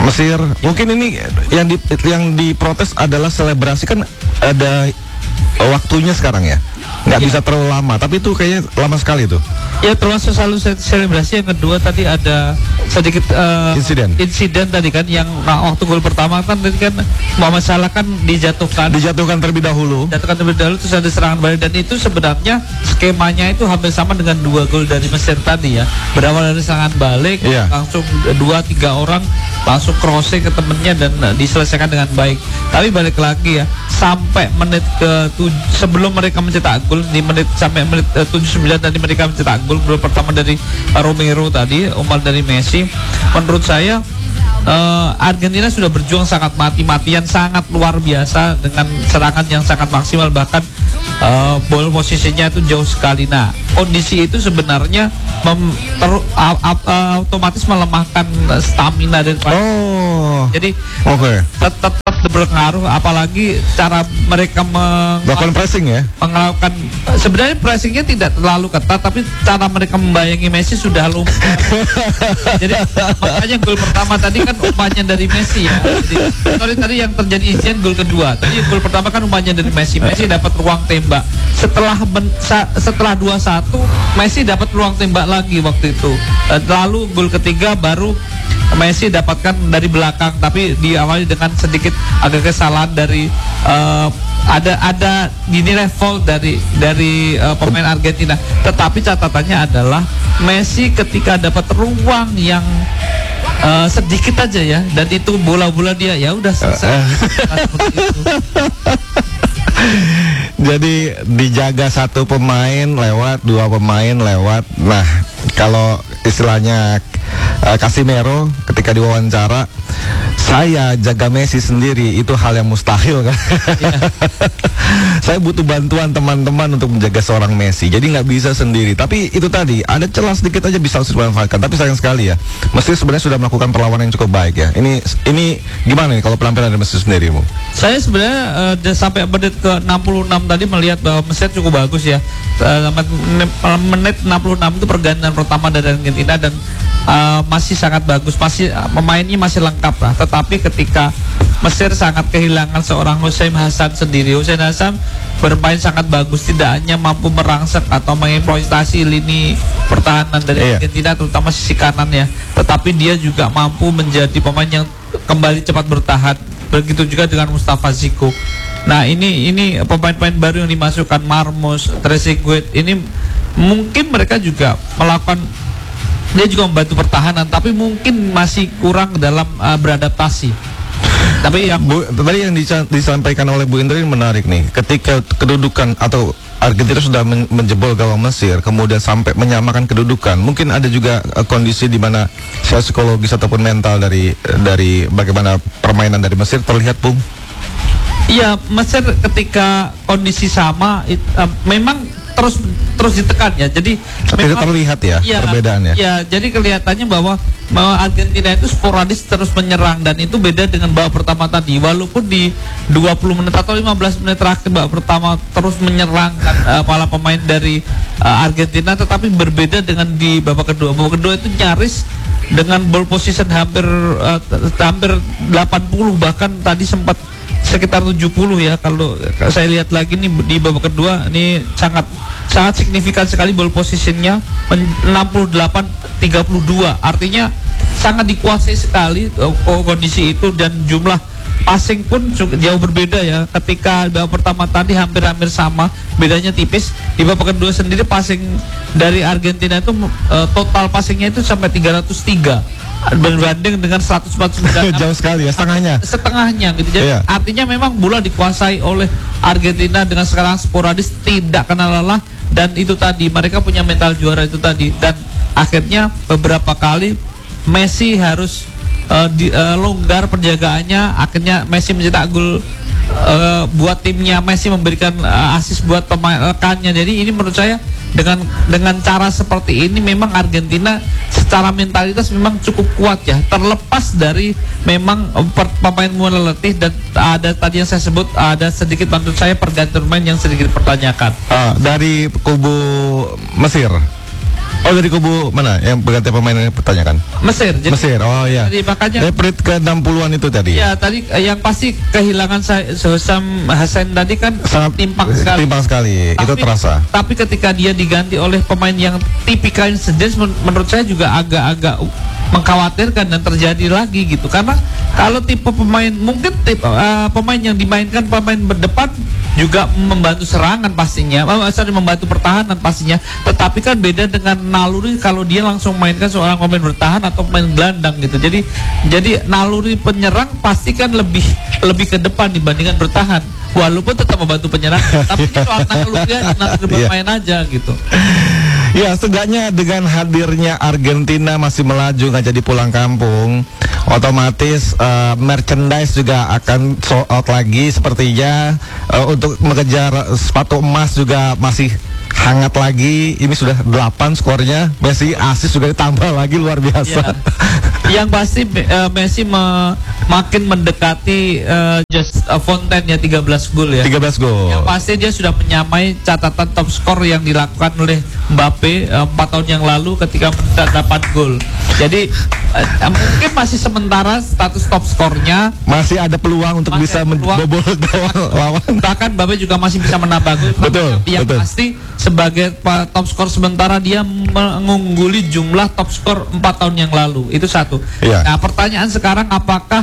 Speaker 4: Mesir. Mungkin ini yang di, yang diprotes adalah selebrasi, kan ada waktunya sekarang ya. Nggak
Speaker 3: Ya.
Speaker 4: bisa terlalu lama, tapi itu kayaknya lama sekali tuh.
Speaker 3: Ya termasuk selalu se- selebrasi. Yang kedua tadi ada sedikit eh,
Speaker 4: Insiden.
Speaker 3: insiden tadi kan yang nah, waktu gol pertama kan tadi kan Muhammad Salah kan dijatuhkan
Speaker 4: Dijatuhkan terlebih dahulu.
Speaker 3: Jatuhkan terlebih dahulu terus ada serangan balik, dan itu sebenarnya skemanya itu hampir sama dengan dua gol dari Mesir tadi ya. Berawal dari serangan balik,
Speaker 4: Iya.
Speaker 3: langsung dua tiga orang langsung crossing ke temennya dan uh, diselesaikan dengan baik. Tapi balik lagi ya, sampai menit ke tuj- sebelum mereka mencetak gol di menit sampai menit uh, tujuh puluh sembilan tadi mereka mencetak gol, gol pertama dari uh, Romero tadi, umpan dari Messi. Menurut saya Uh, Argentina sudah berjuang sangat mati-matian, sangat luar biasa dengan serangan yang sangat maksimal, bahkan uh, ball posisinya itu jauh sekali. Nah, kondisi itu sebenarnya mem, ter- a- a- a- otomatis melemahkan stamina dan
Speaker 4: Oh.
Speaker 3: jadi
Speaker 4: Oke.
Speaker 3: tetap berpengaruh, apalagi cara mereka
Speaker 4: Melakukan pressing ya.
Speaker 3: melakukan sebenarnya pressingnya tidak terlalu ketat, tapi cara mereka membayangi Messi sudah lumpuh. Jadi makanya gol pertama tadi kan umpannya dari Messi ya. Jadi, sorry tadi yang terjadi insiden gol kedua. Tadi gol pertama kan umpannya dari Messi. Messi dapat ruang tembak. Setelah ben, sa, setelah dua satu Messi dapat ruang tembak lagi waktu itu. Lalu gol ketiga baru Messi dapatkan dari belakang, tapi diawali dengan sedikit agak kesalahan dari uh, ada ada dinilai fault dari dari uh, pemain Argentina. Tetapi catatannya adalah Messi ketika dapat ruang yang uh, sedikit aja ya, dan itu bola-bola dia ya udah selesai. Nah, seperti itu.
Speaker 4: Jadi dijaga satu pemain lewat, dua pemain lewat. Nah, kalau istilahnya uh, Casemiro ketika diwawancara, saya jaga Messi sendiri itu hal yang mustahil kan. Saya butuh bantuan teman-teman untuk menjaga seorang Messi. Jadi nggak bisa sendiri. Tapi itu tadi ada celah sedikit aja bisa dimanfaatkan. Tapi sayang sekali ya, Messi sebenarnya sudah melakukan perlawanan yang cukup baik ya. Ini ini gimana nih kalau penampilan dari Messi sendiri, Bu?
Speaker 3: Saya sebenarnya uh, sampai menit ke enam puluh enam tadi melihat bahwa Mesir cukup bagus ya. Uh, menit enam puluh enam itu pergantian pertama dari Argentina dan uh, masih sangat bagus, masih uh, pemainnya masih lengkap lah. Tetapi ketika Mesir sangat kehilangan seorang Hussein Hassan sendiri. Hussein Hassan bermain sangat bagus, tidak hanya mampu merangsek atau mengeksploitasi lini pertahanan dari
Speaker 4: Iya.
Speaker 3: Argentina, terutama sisi kanan ya, tetapi dia juga mampu menjadi pemain yang kembali cepat bertahan. Begitu juga dengan Mustafa Ziko. Nah, ini ini pemain-pemain baru yang dimasukkan, Marmos, Trezeguet, ini mungkin mereka juga melakukan, dia juga membantu pertahanan, tapi mungkin masih kurang dalam uh, beradaptasi. Tapi yang
Speaker 4: Bu, tadi yang dica- disampaikan oleh Bu Indri menarik nih. Ketika kedudukan atau Argentina sudah men- menjebol gawang Mesir, kemudian sampai menyamakan kedudukan, mungkin ada juga uh, kondisi di mana secara psikologis ataupun mental dari dari bagaimana permainan dari Mesir terlihat, Bung.
Speaker 3: Iya, Mesir ketika kondisi sama it, uh, memang terus terus ditekan ya. Jadi
Speaker 4: Tidak terlihat ya
Speaker 3: iya,
Speaker 4: perbedaannya.
Speaker 3: Iya, jadi kelihatannya bahwa bahwa Argentina itu sporadis terus menyerang, dan itu beda dengan babak pertama tadi. Walaupun di dua puluh menit atau lima belas menit terakhir babak pertama terus menyerang kan, uh, para pemain dari uh, Argentina, tetapi berbeda dengan di babak kedua. Babak kedua itu nyaris dengan ball position hampir uh, hampir delapan puluh, bahkan tadi sempat sekitar tujuh puluh ya. Kalau saya lihat lagi nih di babak kedua, ini sangat sangat signifikan sekali ball positionnya, enam puluh delapan tiga puluh dua, artinya sangat dikuasai sekali uh, kondisi itu, dan jumlah passing pun jauh berbeda ya. Ketika babak pertama tadi hampir-hampir sama, bedanya tipis. Di babak kedua sendiri passing dari Argentina itu uh, total passingnya itu sampai tiga ratus tiga berbanding dengan seratus empat puluh sembilan.
Speaker 4: Jauh sekali ya, setengahnya.
Speaker 3: Setengahnya gitu. Jadi
Speaker 4: Iya.
Speaker 3: artinya memang bola dikuasai oleh Argentina dengan sekarang sporadis, tidak kenal lelah, dan itu tadi mereka punya mental juara itu tadi, dan akhirnya beberapa kali Messi harus uh, di, uh, longgar penjagaannya. Akhirnya Messi mencetak gol uh, buat timnya, Messi memberikan uh, assist buat pemain rekannya. Jadi ini menurut saya dengan dengan cara seperti ini memang Argentina secara mentalitas memang cukup kuat ya, terlepas dari memang per, pemain mulai letih, dan ada tadi yang saya sebut ada sedikit menurut saya pergantian pemain yang sedikit dipertanyakan.
Speaker 4: Ah, dari kubu Mesir, Oh, dari kubu mana? Yang pengganti pemain yang pertanyakan?
Speaker 3: Mesir. Jadi,
Speaker 4: Mesir. Oh iya.
Speaker 3: Jadi makanya
Speaker 4: Reprit ke enam puluhan itu tadi.
Speaker 3: ya tadi eh, yang pasti kehilangan saya Husam Hasan tadi kan
Speaker 4: Sangat
Speaker 3: timpang sekali.
Speaker 4: Timpang sekali. Itu terasa.
Speaker 3: Tapi ketika dia diganti oleh pemain yang tipikal sejenis, men menurut saya juga agak-agak mengkhawatirkan dan terjadi lagi gitu. Karena kalau tipe pemain mungkin tipe uh, pemain yang dimainkan pemain berdepan juga membantu serangan pastinya, uh, sorry membantu pertahanan pastinya. Tetapi kan beda dengan naluri kalau dia langsung mainkan seorang pemain bertahan atau pemain gelandang gitu. Jadi jadi naluri penyerang pasti kan lebih lebih ke depan dibandingkan bertahan. Walaupun tetap membantu penyerang, tapi ini soal naluri naluri bermain aja gitu.
Speaker 4: Ya, setidaknya dengan hadirnya Argentina masih melaju nggak jadi pulang kampung, otomatis uh, merchandise juga akan sold out lagi sepertinya. Uh, untuk mengejar sepatu emas juga masih hangat lagi. Ini sudah delapan skornya. Messi asis juga ditambah lagi, luar biasa.
Speaker 3: Ya. Yang pasti uh, Messi me makin mendekati uh, just uh, Fontaine ya tiga belas gol ya.
Speaker 4: tiga belas gol.
Speaker 3: Yang pasti dia sudah menyamai catatan top skor yang dilakukan oleh Mbappe uh, empat tahun yang lalu ketika mendapat gol. Jadi uh, mungkin masih sementara status top skornya,
Speaker 4: masih ada peluang untuk
Speaker 3: masih
Speaker 4: bisa
Speaker 3: peluang.
Speaker 4: membobol gawang lawan.
Speaker 3: Bahkan Mbappe juga masih bisa menambah gol.
Speaker 4: Betul,
Speaker 3: Yang
Speaker 4: betul.
Speaker 3: pasti sebagai uh, top skor sementara dia mengungguli jumlah top skor empat tahun yang lalu. Itu satu.
Speaker 4: Iya.
Speaker 3: Nah, pertanyaan sekarang apakah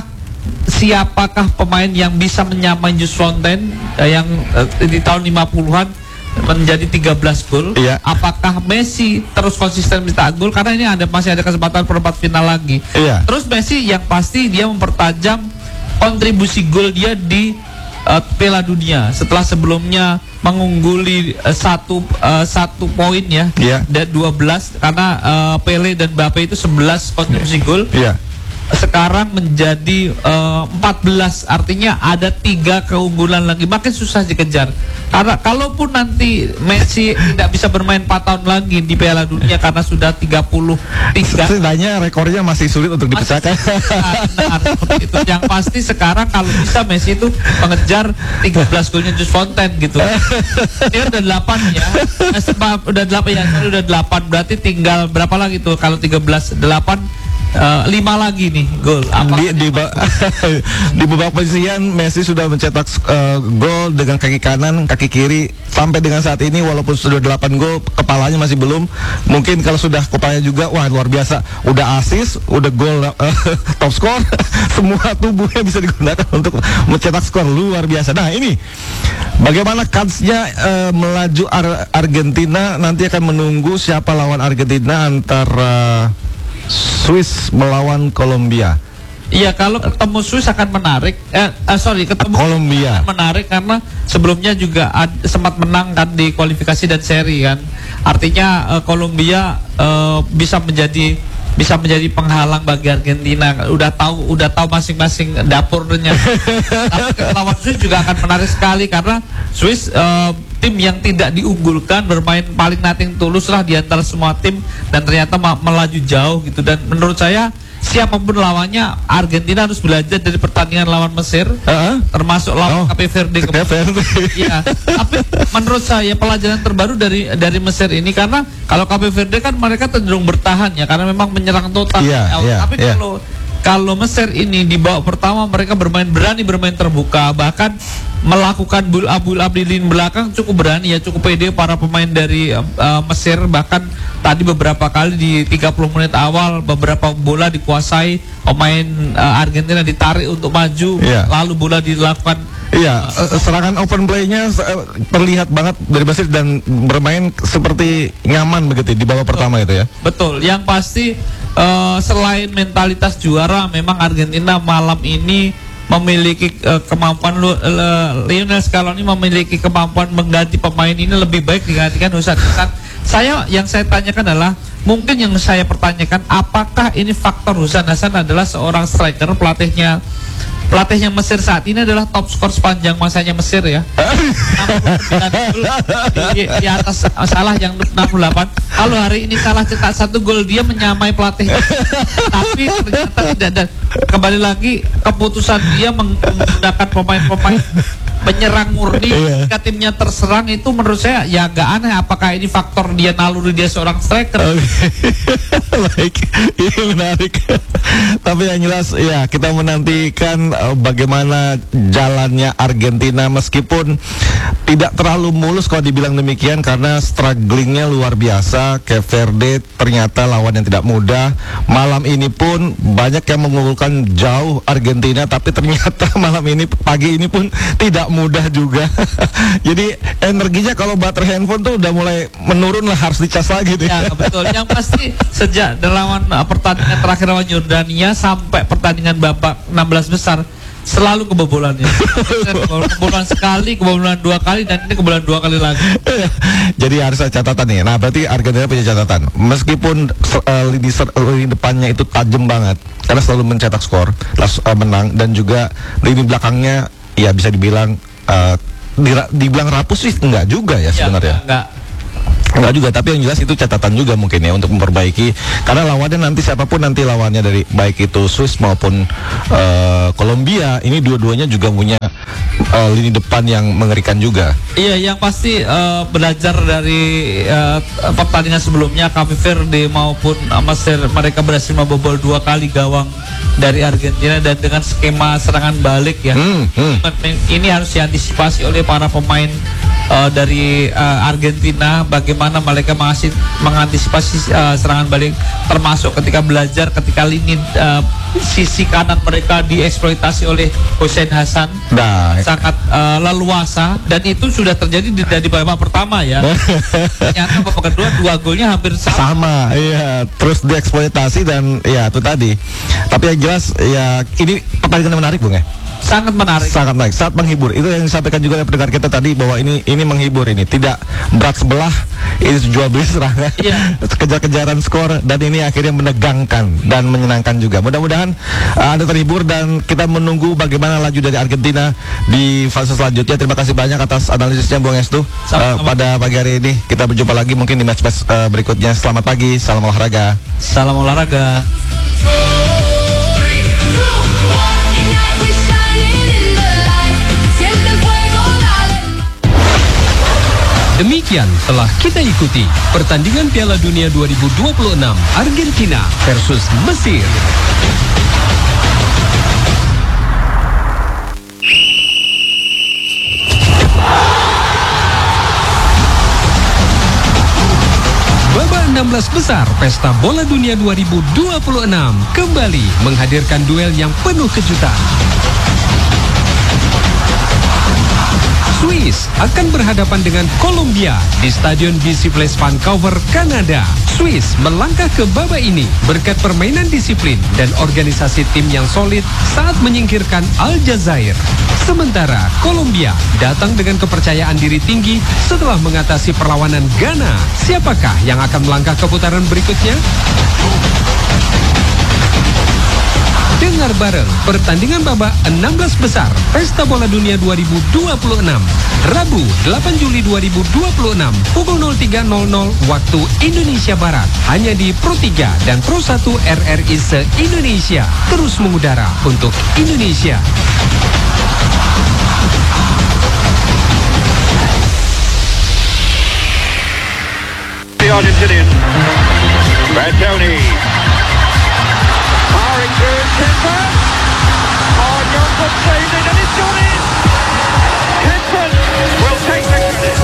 Speaker 3: siapakah pemain yang bisa menyamai Jules Fontaine eh, yang eh, di tahun lima puluhan menjadi tiga belas gol?
Speaker 4: Iya.
Speaker 3: Apakah Messi terus konsisten mencetak gol karena ini ada masih ada kesempatan perempat final lagi.
Speaker 4: Iya.
Speaker 3: Terus Messi yang pasti dia mempertajam kontribusi gol dia di uh, Piala Dunia setelah sebelumnya mengungguli uh, satu uh, satu poin ya,
Speaker 4: Iya.
Speaker 3: dan dua belas karena uh, Pele dan Mbappe itu sebelas kontribusi gol.
Speaker 4: Iya.
Speaker 3: Sekarang menjadi uh, empat belas, artinya ada tiga keunggulan lagi, makin susah dikejar. Karena kalaupun nanti Messi tidak bisa bermain empat tahun lagi di Piala Dunia karena sudah tiga puluh tiga,
Speaker 4: Setidaknya rekornya masih sulit untuk dipecahkan.
Speaker 3: benar, seperti itu. Yang pasti sekarang kalau bisa Messi itu mengejar tiga belas golnya Jules Fontaine gitu. Dia udah delapan ya. Eh, sebab udah delapan ya, sorry, udah delapan, berarti tinggal berapa lagi tuh kalau tiga belas, delapan, Uh, lima lagi nih gol.
Speaker 4: Di, di, ba- di beberapa posisian Messi sudah mencetak uh, gol dengan kaki kanan, kaki kiri sampai dengan saat ini. Walaupun sudah delapan gol, kepalanya masih belum. Mungkin kalau sudah kepalanya juga, wah luar biasa. Udah asis, udah gol, uh, top skor. Semua tubuhnya bisa digunakan untuk mencetak skor, luar biasa. Nah ini bagaimana kansnya uh, melaju Ar- Argentina. Nanti akan menunggu siapa lawan Argentina antara Swiss melawan Kolombia.
Speaker 3: Iya, kalau ketemu Swiss akan menarik. Eh, eh sorry, ketemu
Speaker 4: Kolombia
Speaker 3: akan menarik karena sebelumnya juga ad, sempat menang kan di kualifikasi dan seri kan. Artinya eh, Kolombia eh, bisa menjadi bisa menjadi penghalang bagi Argentina. Udah tahu udah tahu masing-masing dapurnya. Tapi lawan Swiss juga akan menarik sekali karena Swiss uh, tim yang tidak diunggulkan, bermain paling nothing tulus lah di antara semua tim dan ternyata melaju jauh gitu. Dan menurut saya siapapun lawannya, Argentina harus belajar dari pertandingan lawan Mesir,
Speaker 4: uh-huh.
Speaker 3: termasuk lawan
Speaker 4: Oh,
Speaker 3: Cape Verde.
Speaker 4: Cape Verde.
Speaker 3: Iya, tapi menurut saya pelajaran terbaru dari dari Mesir ini, karena kalau Cape Verde kan mereka cenderung bertahan ya, karena memang menyerang total.
Speaker 4: Iya, iya,
Speaker 3: tapi
Speaker 4: iya.
Speaker 3: kalau kalau Mesir ini di babak pertama mereka bermain berani, bermain terbuka, bahkan melakukan build up build up di lini belakang cukup berani ya, cukup pede para pemain dari uh, Mesir. Bahkan tadi beberapa kali di tiga puluh menit awal beberapa bola dikuasai pemain uh, Argentina, ditarik untuk maju,
Speaker 4: Iya.
Speaker 3: lalu bola dilakukan.
Speaker 4: Iya, uh, serangan open play-nya uh, terlihat banget dari Mesir dan bermain seperti nyaman begitu di babak pertama itu ya.
Speaker 3: Betul, yang pasti uh, selain mentalitas juara, memang Argentina malam ini memiliki uh, kemampuan uh, Lionel Scaloni memiliki kemampuan mengganti pemain ini lebih baik digantikan Hussein Hasan. Saya yang saya tanyakan adalah, mungkin yang saya pertanyakan, apakah ini faktor Hussein Hasan adalah seorang striker, pelatihnya pelatihnya Mesir saat ini adalah top skor sepanjang masanya Mesir ya. enam puluh sembilan gol di, di atas Salah yang enam puluh delapan. Kalau hari ini Salah cetak satu gol, dia menyamai pelatih. Tapi ternyata tidak, dan kembali lagi keputusan dia meng- menggunakan pemain-pemain penyerang murni ketika timnya terserang itu menurut saya ya agak aneh. Apakah ini faktor dia naluri dia seorang striker?
Speaker 4: Baik, ini menarik. Tapi yang jelas ya kita menantikan uh, bagaimana jalannya Argentina meskipun tidak terlalu mulus kalau dibilang demikian karena strugglingnya luar biasa. Cape Verde ternyata lawan yang tidak mudah. Malam ini pun banyak yang mengunggulkan jauh Argentina, tapi ternyata malam ini pagi ini pun tidak mudah juga. Jadi energinya kalau baterai handphone tuh udah mulai menurun lah, harus dicas lagi tuh.
Speaker 3: Ya betul. Yang pasti sejak lawan uh, pertandingan terakhir lawan Yordania sampai pertandingan babak enam belas besar selalu kebobolannya. Kebobolan sekali, kebobolan dua kali, dan ini kebobolan dua kali lagi.
Speaker 4: Jadi harus ada catatan nih. Nah berarti Argentina punya catatan. Meskipun uh, lini, ser- lini depannya itu tajam banget karena selalu mencetak skor, las- uh, menang, dan juga lini belakangnya ya bisa dibilang uh, dira- dibilang rapuh sih enggak juga ya sebenarnya.
Speaker 3: Ya, enggak.
Speaker 4: Enggak juga, tapi yang jelas itu catatan juga mungkin ya untuk memperbaiki, karena lawannya nanti siapapun nanti lawannya dari baik itu Swiss maupun uh, Kolombia, ini dua-duanya juga punya uh, lini depan yang mengerikan juga.
Speaker 3: Iya, yang pasti uh, belajar dari uh, pertandingan sebelumnya Cape Verde maupun uh, Mesir, mereka berhasil membobol dua kali gawang dari Argentina dan dengan skema serangan balik ya.
Speaker 4: Hmm, hmm.
Speaker 3: Ini harus diantisipasi oleh para pemain uh, dari uh, Argentina, bagaimana mereka masih mengantisipasi uh, serangan balik, termasuk ketika belajar ketika lini uh, sisi kanan mereka dieksploitasi oleh Hussein Hassan.
Speaker 4: Nah,
Speaker 3: Sangat uh, leluasa, dan itu sudah terjadi di, di babak pertama ya. Ternyata babak kedua dua golnya hampir sama.
Speaker 4: sama, iya, terus dieksploitasi dan ya itu tadi. Tapi yang jelas ya ini pertandingan yang menarik, Bung ya.
Speaker 3: Sangat menarik.
Speaker 4: Sangat baik, sangat menghibur. Itu yang disampaikan juga oleh pendengar kita tadi, bahwa ini ini menghibur, ini tidak berat sebelah, ini jual beli serangan,
Speaker 3: Iya.
Speaker 4: kejar-kejaran skor, dan ini akhirnya menegangkan dan menyenangkan juga. Mudah-mudahan uh, Anda terhibur dan kita menunggu bagaimana laju dari Argentina di fase selanjutnya. Terima kasih banyak atas analisisnya Bung Estu. Uh, pada pagi hari ini kita berjumpa lagi mungkin di match-match uh, berikutnya. Selamat pagi, salam olahraga.
Speaker 3: Salam olahraga.
Speaker 8: Demikian telah kita ikuti pertandingan Piala Dunia dua ribu dua puluh enam Argentina versus Mesir. Babak enam belas besar Pesta Bola Dunia dua ribu dua puluh enam kembali menghadirkan duel yang penuh kejutan. Swiss akan berhadapan dengan Kolombia di Stadion B C Place Vancouver, Kanada. Swiss melangkah ke babak ini berkat permainan disiplin dan organisasi tim yang solid saat menyingkirkan Aljazair. Sementara Kolombia datang dengan kepercayaan diri tinggi setelah mengatasi perlawanan Ghana. Siapakah yang akan melangkah ke putaran berikutnya? Dengar bareng pertandingan babak enam belas besar Pesta Bola Dunia dua ribu dua puluh enam Rabu delapan Juli dua ribu dua puluh enam pukul nol tiga nol nol waktu Indonesia Barat, hanya di Pro tiga dan Pro satu R R I se-Indonesia, terus mengudara untuk Indonesia.
Speaker 9: The Argentinian Bertoni powering through Timber. Oh, Johnson saved it and it's gone in. Henson will take the credit.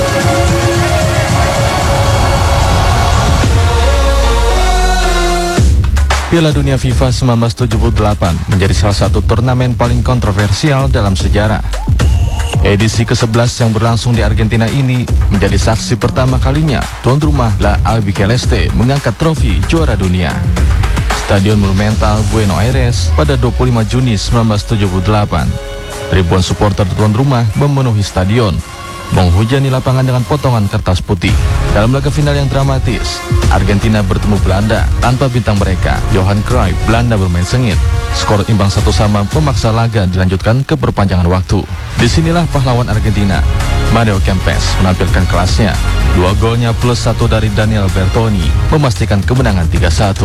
Speaker 2: Piala Dunia FIFA seribu sembilan ratus tujuh puluh delapan menjadi salah satu turnamen paling kontroversial dalam sejarah. Edisi kesebelas yang berlangsung di Argentina ini menjadi saksi pertama kalinya tuan rumah La Albiceleste mengangkat trofi juara dunia. Stadion Monumental Buenos Aires pada dua puluh lima Juni seribu sembilan ratus tujuh puluh delapan. Ribuan supporter tuan rumah memenuhi stadion.
Speaker 10: menghujani lapangan dengan potongan kertas putih. Dalam laga final yang dramatis, Argentina bertemu Belanda tanpa bintang mereka, Johan Cruyff. Belanda bermain sengit. Skor imbang satu sama memaksa laga dilanjutkan ke perpanjangan waktu. Disinilah pahlawan Argentina, Mario Kempes, menampilkan kelasnya. Dua golnya plus satu dari Daniel Bertoni memastikan kemenangan tiga satu.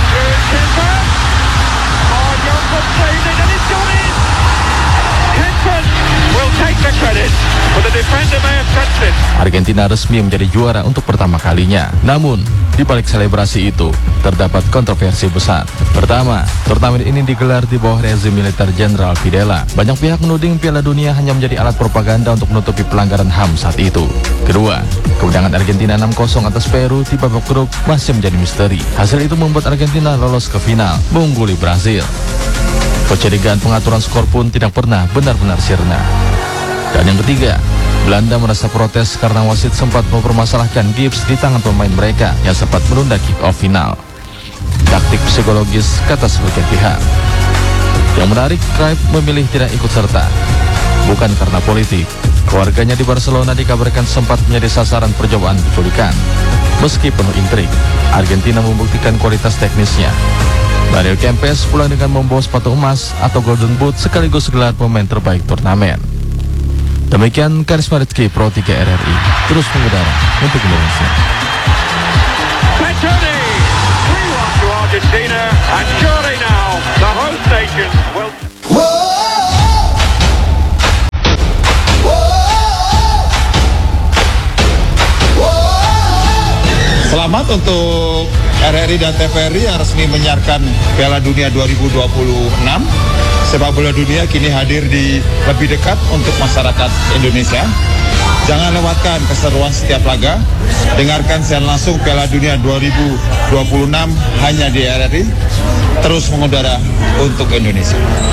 Speaker 10: Argentina resmi menjadi juara untuk pertama kalinya. Namun, di balik selebrasi itu, terdapat kontroversi besar. Pertama, turnamen ini digelar di bawah rezim militer Jenderal Videla. Banyak pihak menuding Piala Dunia hanya menjadi alat propaganda untuk menutupi pelanggaran H A M saat itu. Kedua, kemenangan Argentina enam kosong atas Peru di babak grup masih menjadi misteri. Hasil itu membuat Argentina lolos ke final, mengungguli Brazil. Kecurigaan pengaturan skor pun tidak pernah benar-benar sirna. Dan yang ketiga, Belanda merasa protes karena wasit sempat mempermasalahkan gips di tangan pemain mereka yang sempat menunda kick-off final. Taktik psikologis, kata sebagian pihak. Yang menarik, Cruyff memilih tidak ikut serta. Bukan karena politik. Keluarganya di Barcelona dikabarkan sempat menjadi sasaran percobaan penculikan. Meski penuh intrik, Argentina membuktikan kualitas teknisnya. Mario Kempes pulang dengan membawa sepatu emas atau Golden Boot sekaligus gelar pemain terbaik turnamen. Demikian Karisma Rizky Pro tiga R R I terus mengudara untuk Indonesia.
Speaker 9: three one to Argentina, and surely now the host nation will...
Speaker 11: Selamat untuk R R I dan T V R I yang resmi menyiarkan Piala Dunia dua ribu dua puluh enam. Sepak bola dunia kini hadir di lebih dekat untuk masyarakat Indonesia. Jangan lewatkan keseruan setiap laga. Dengarkan siaran langsung Piala Dunia dua ribu dua puluh enam hanya di R R I. Terus mengudara untuk Indonesia.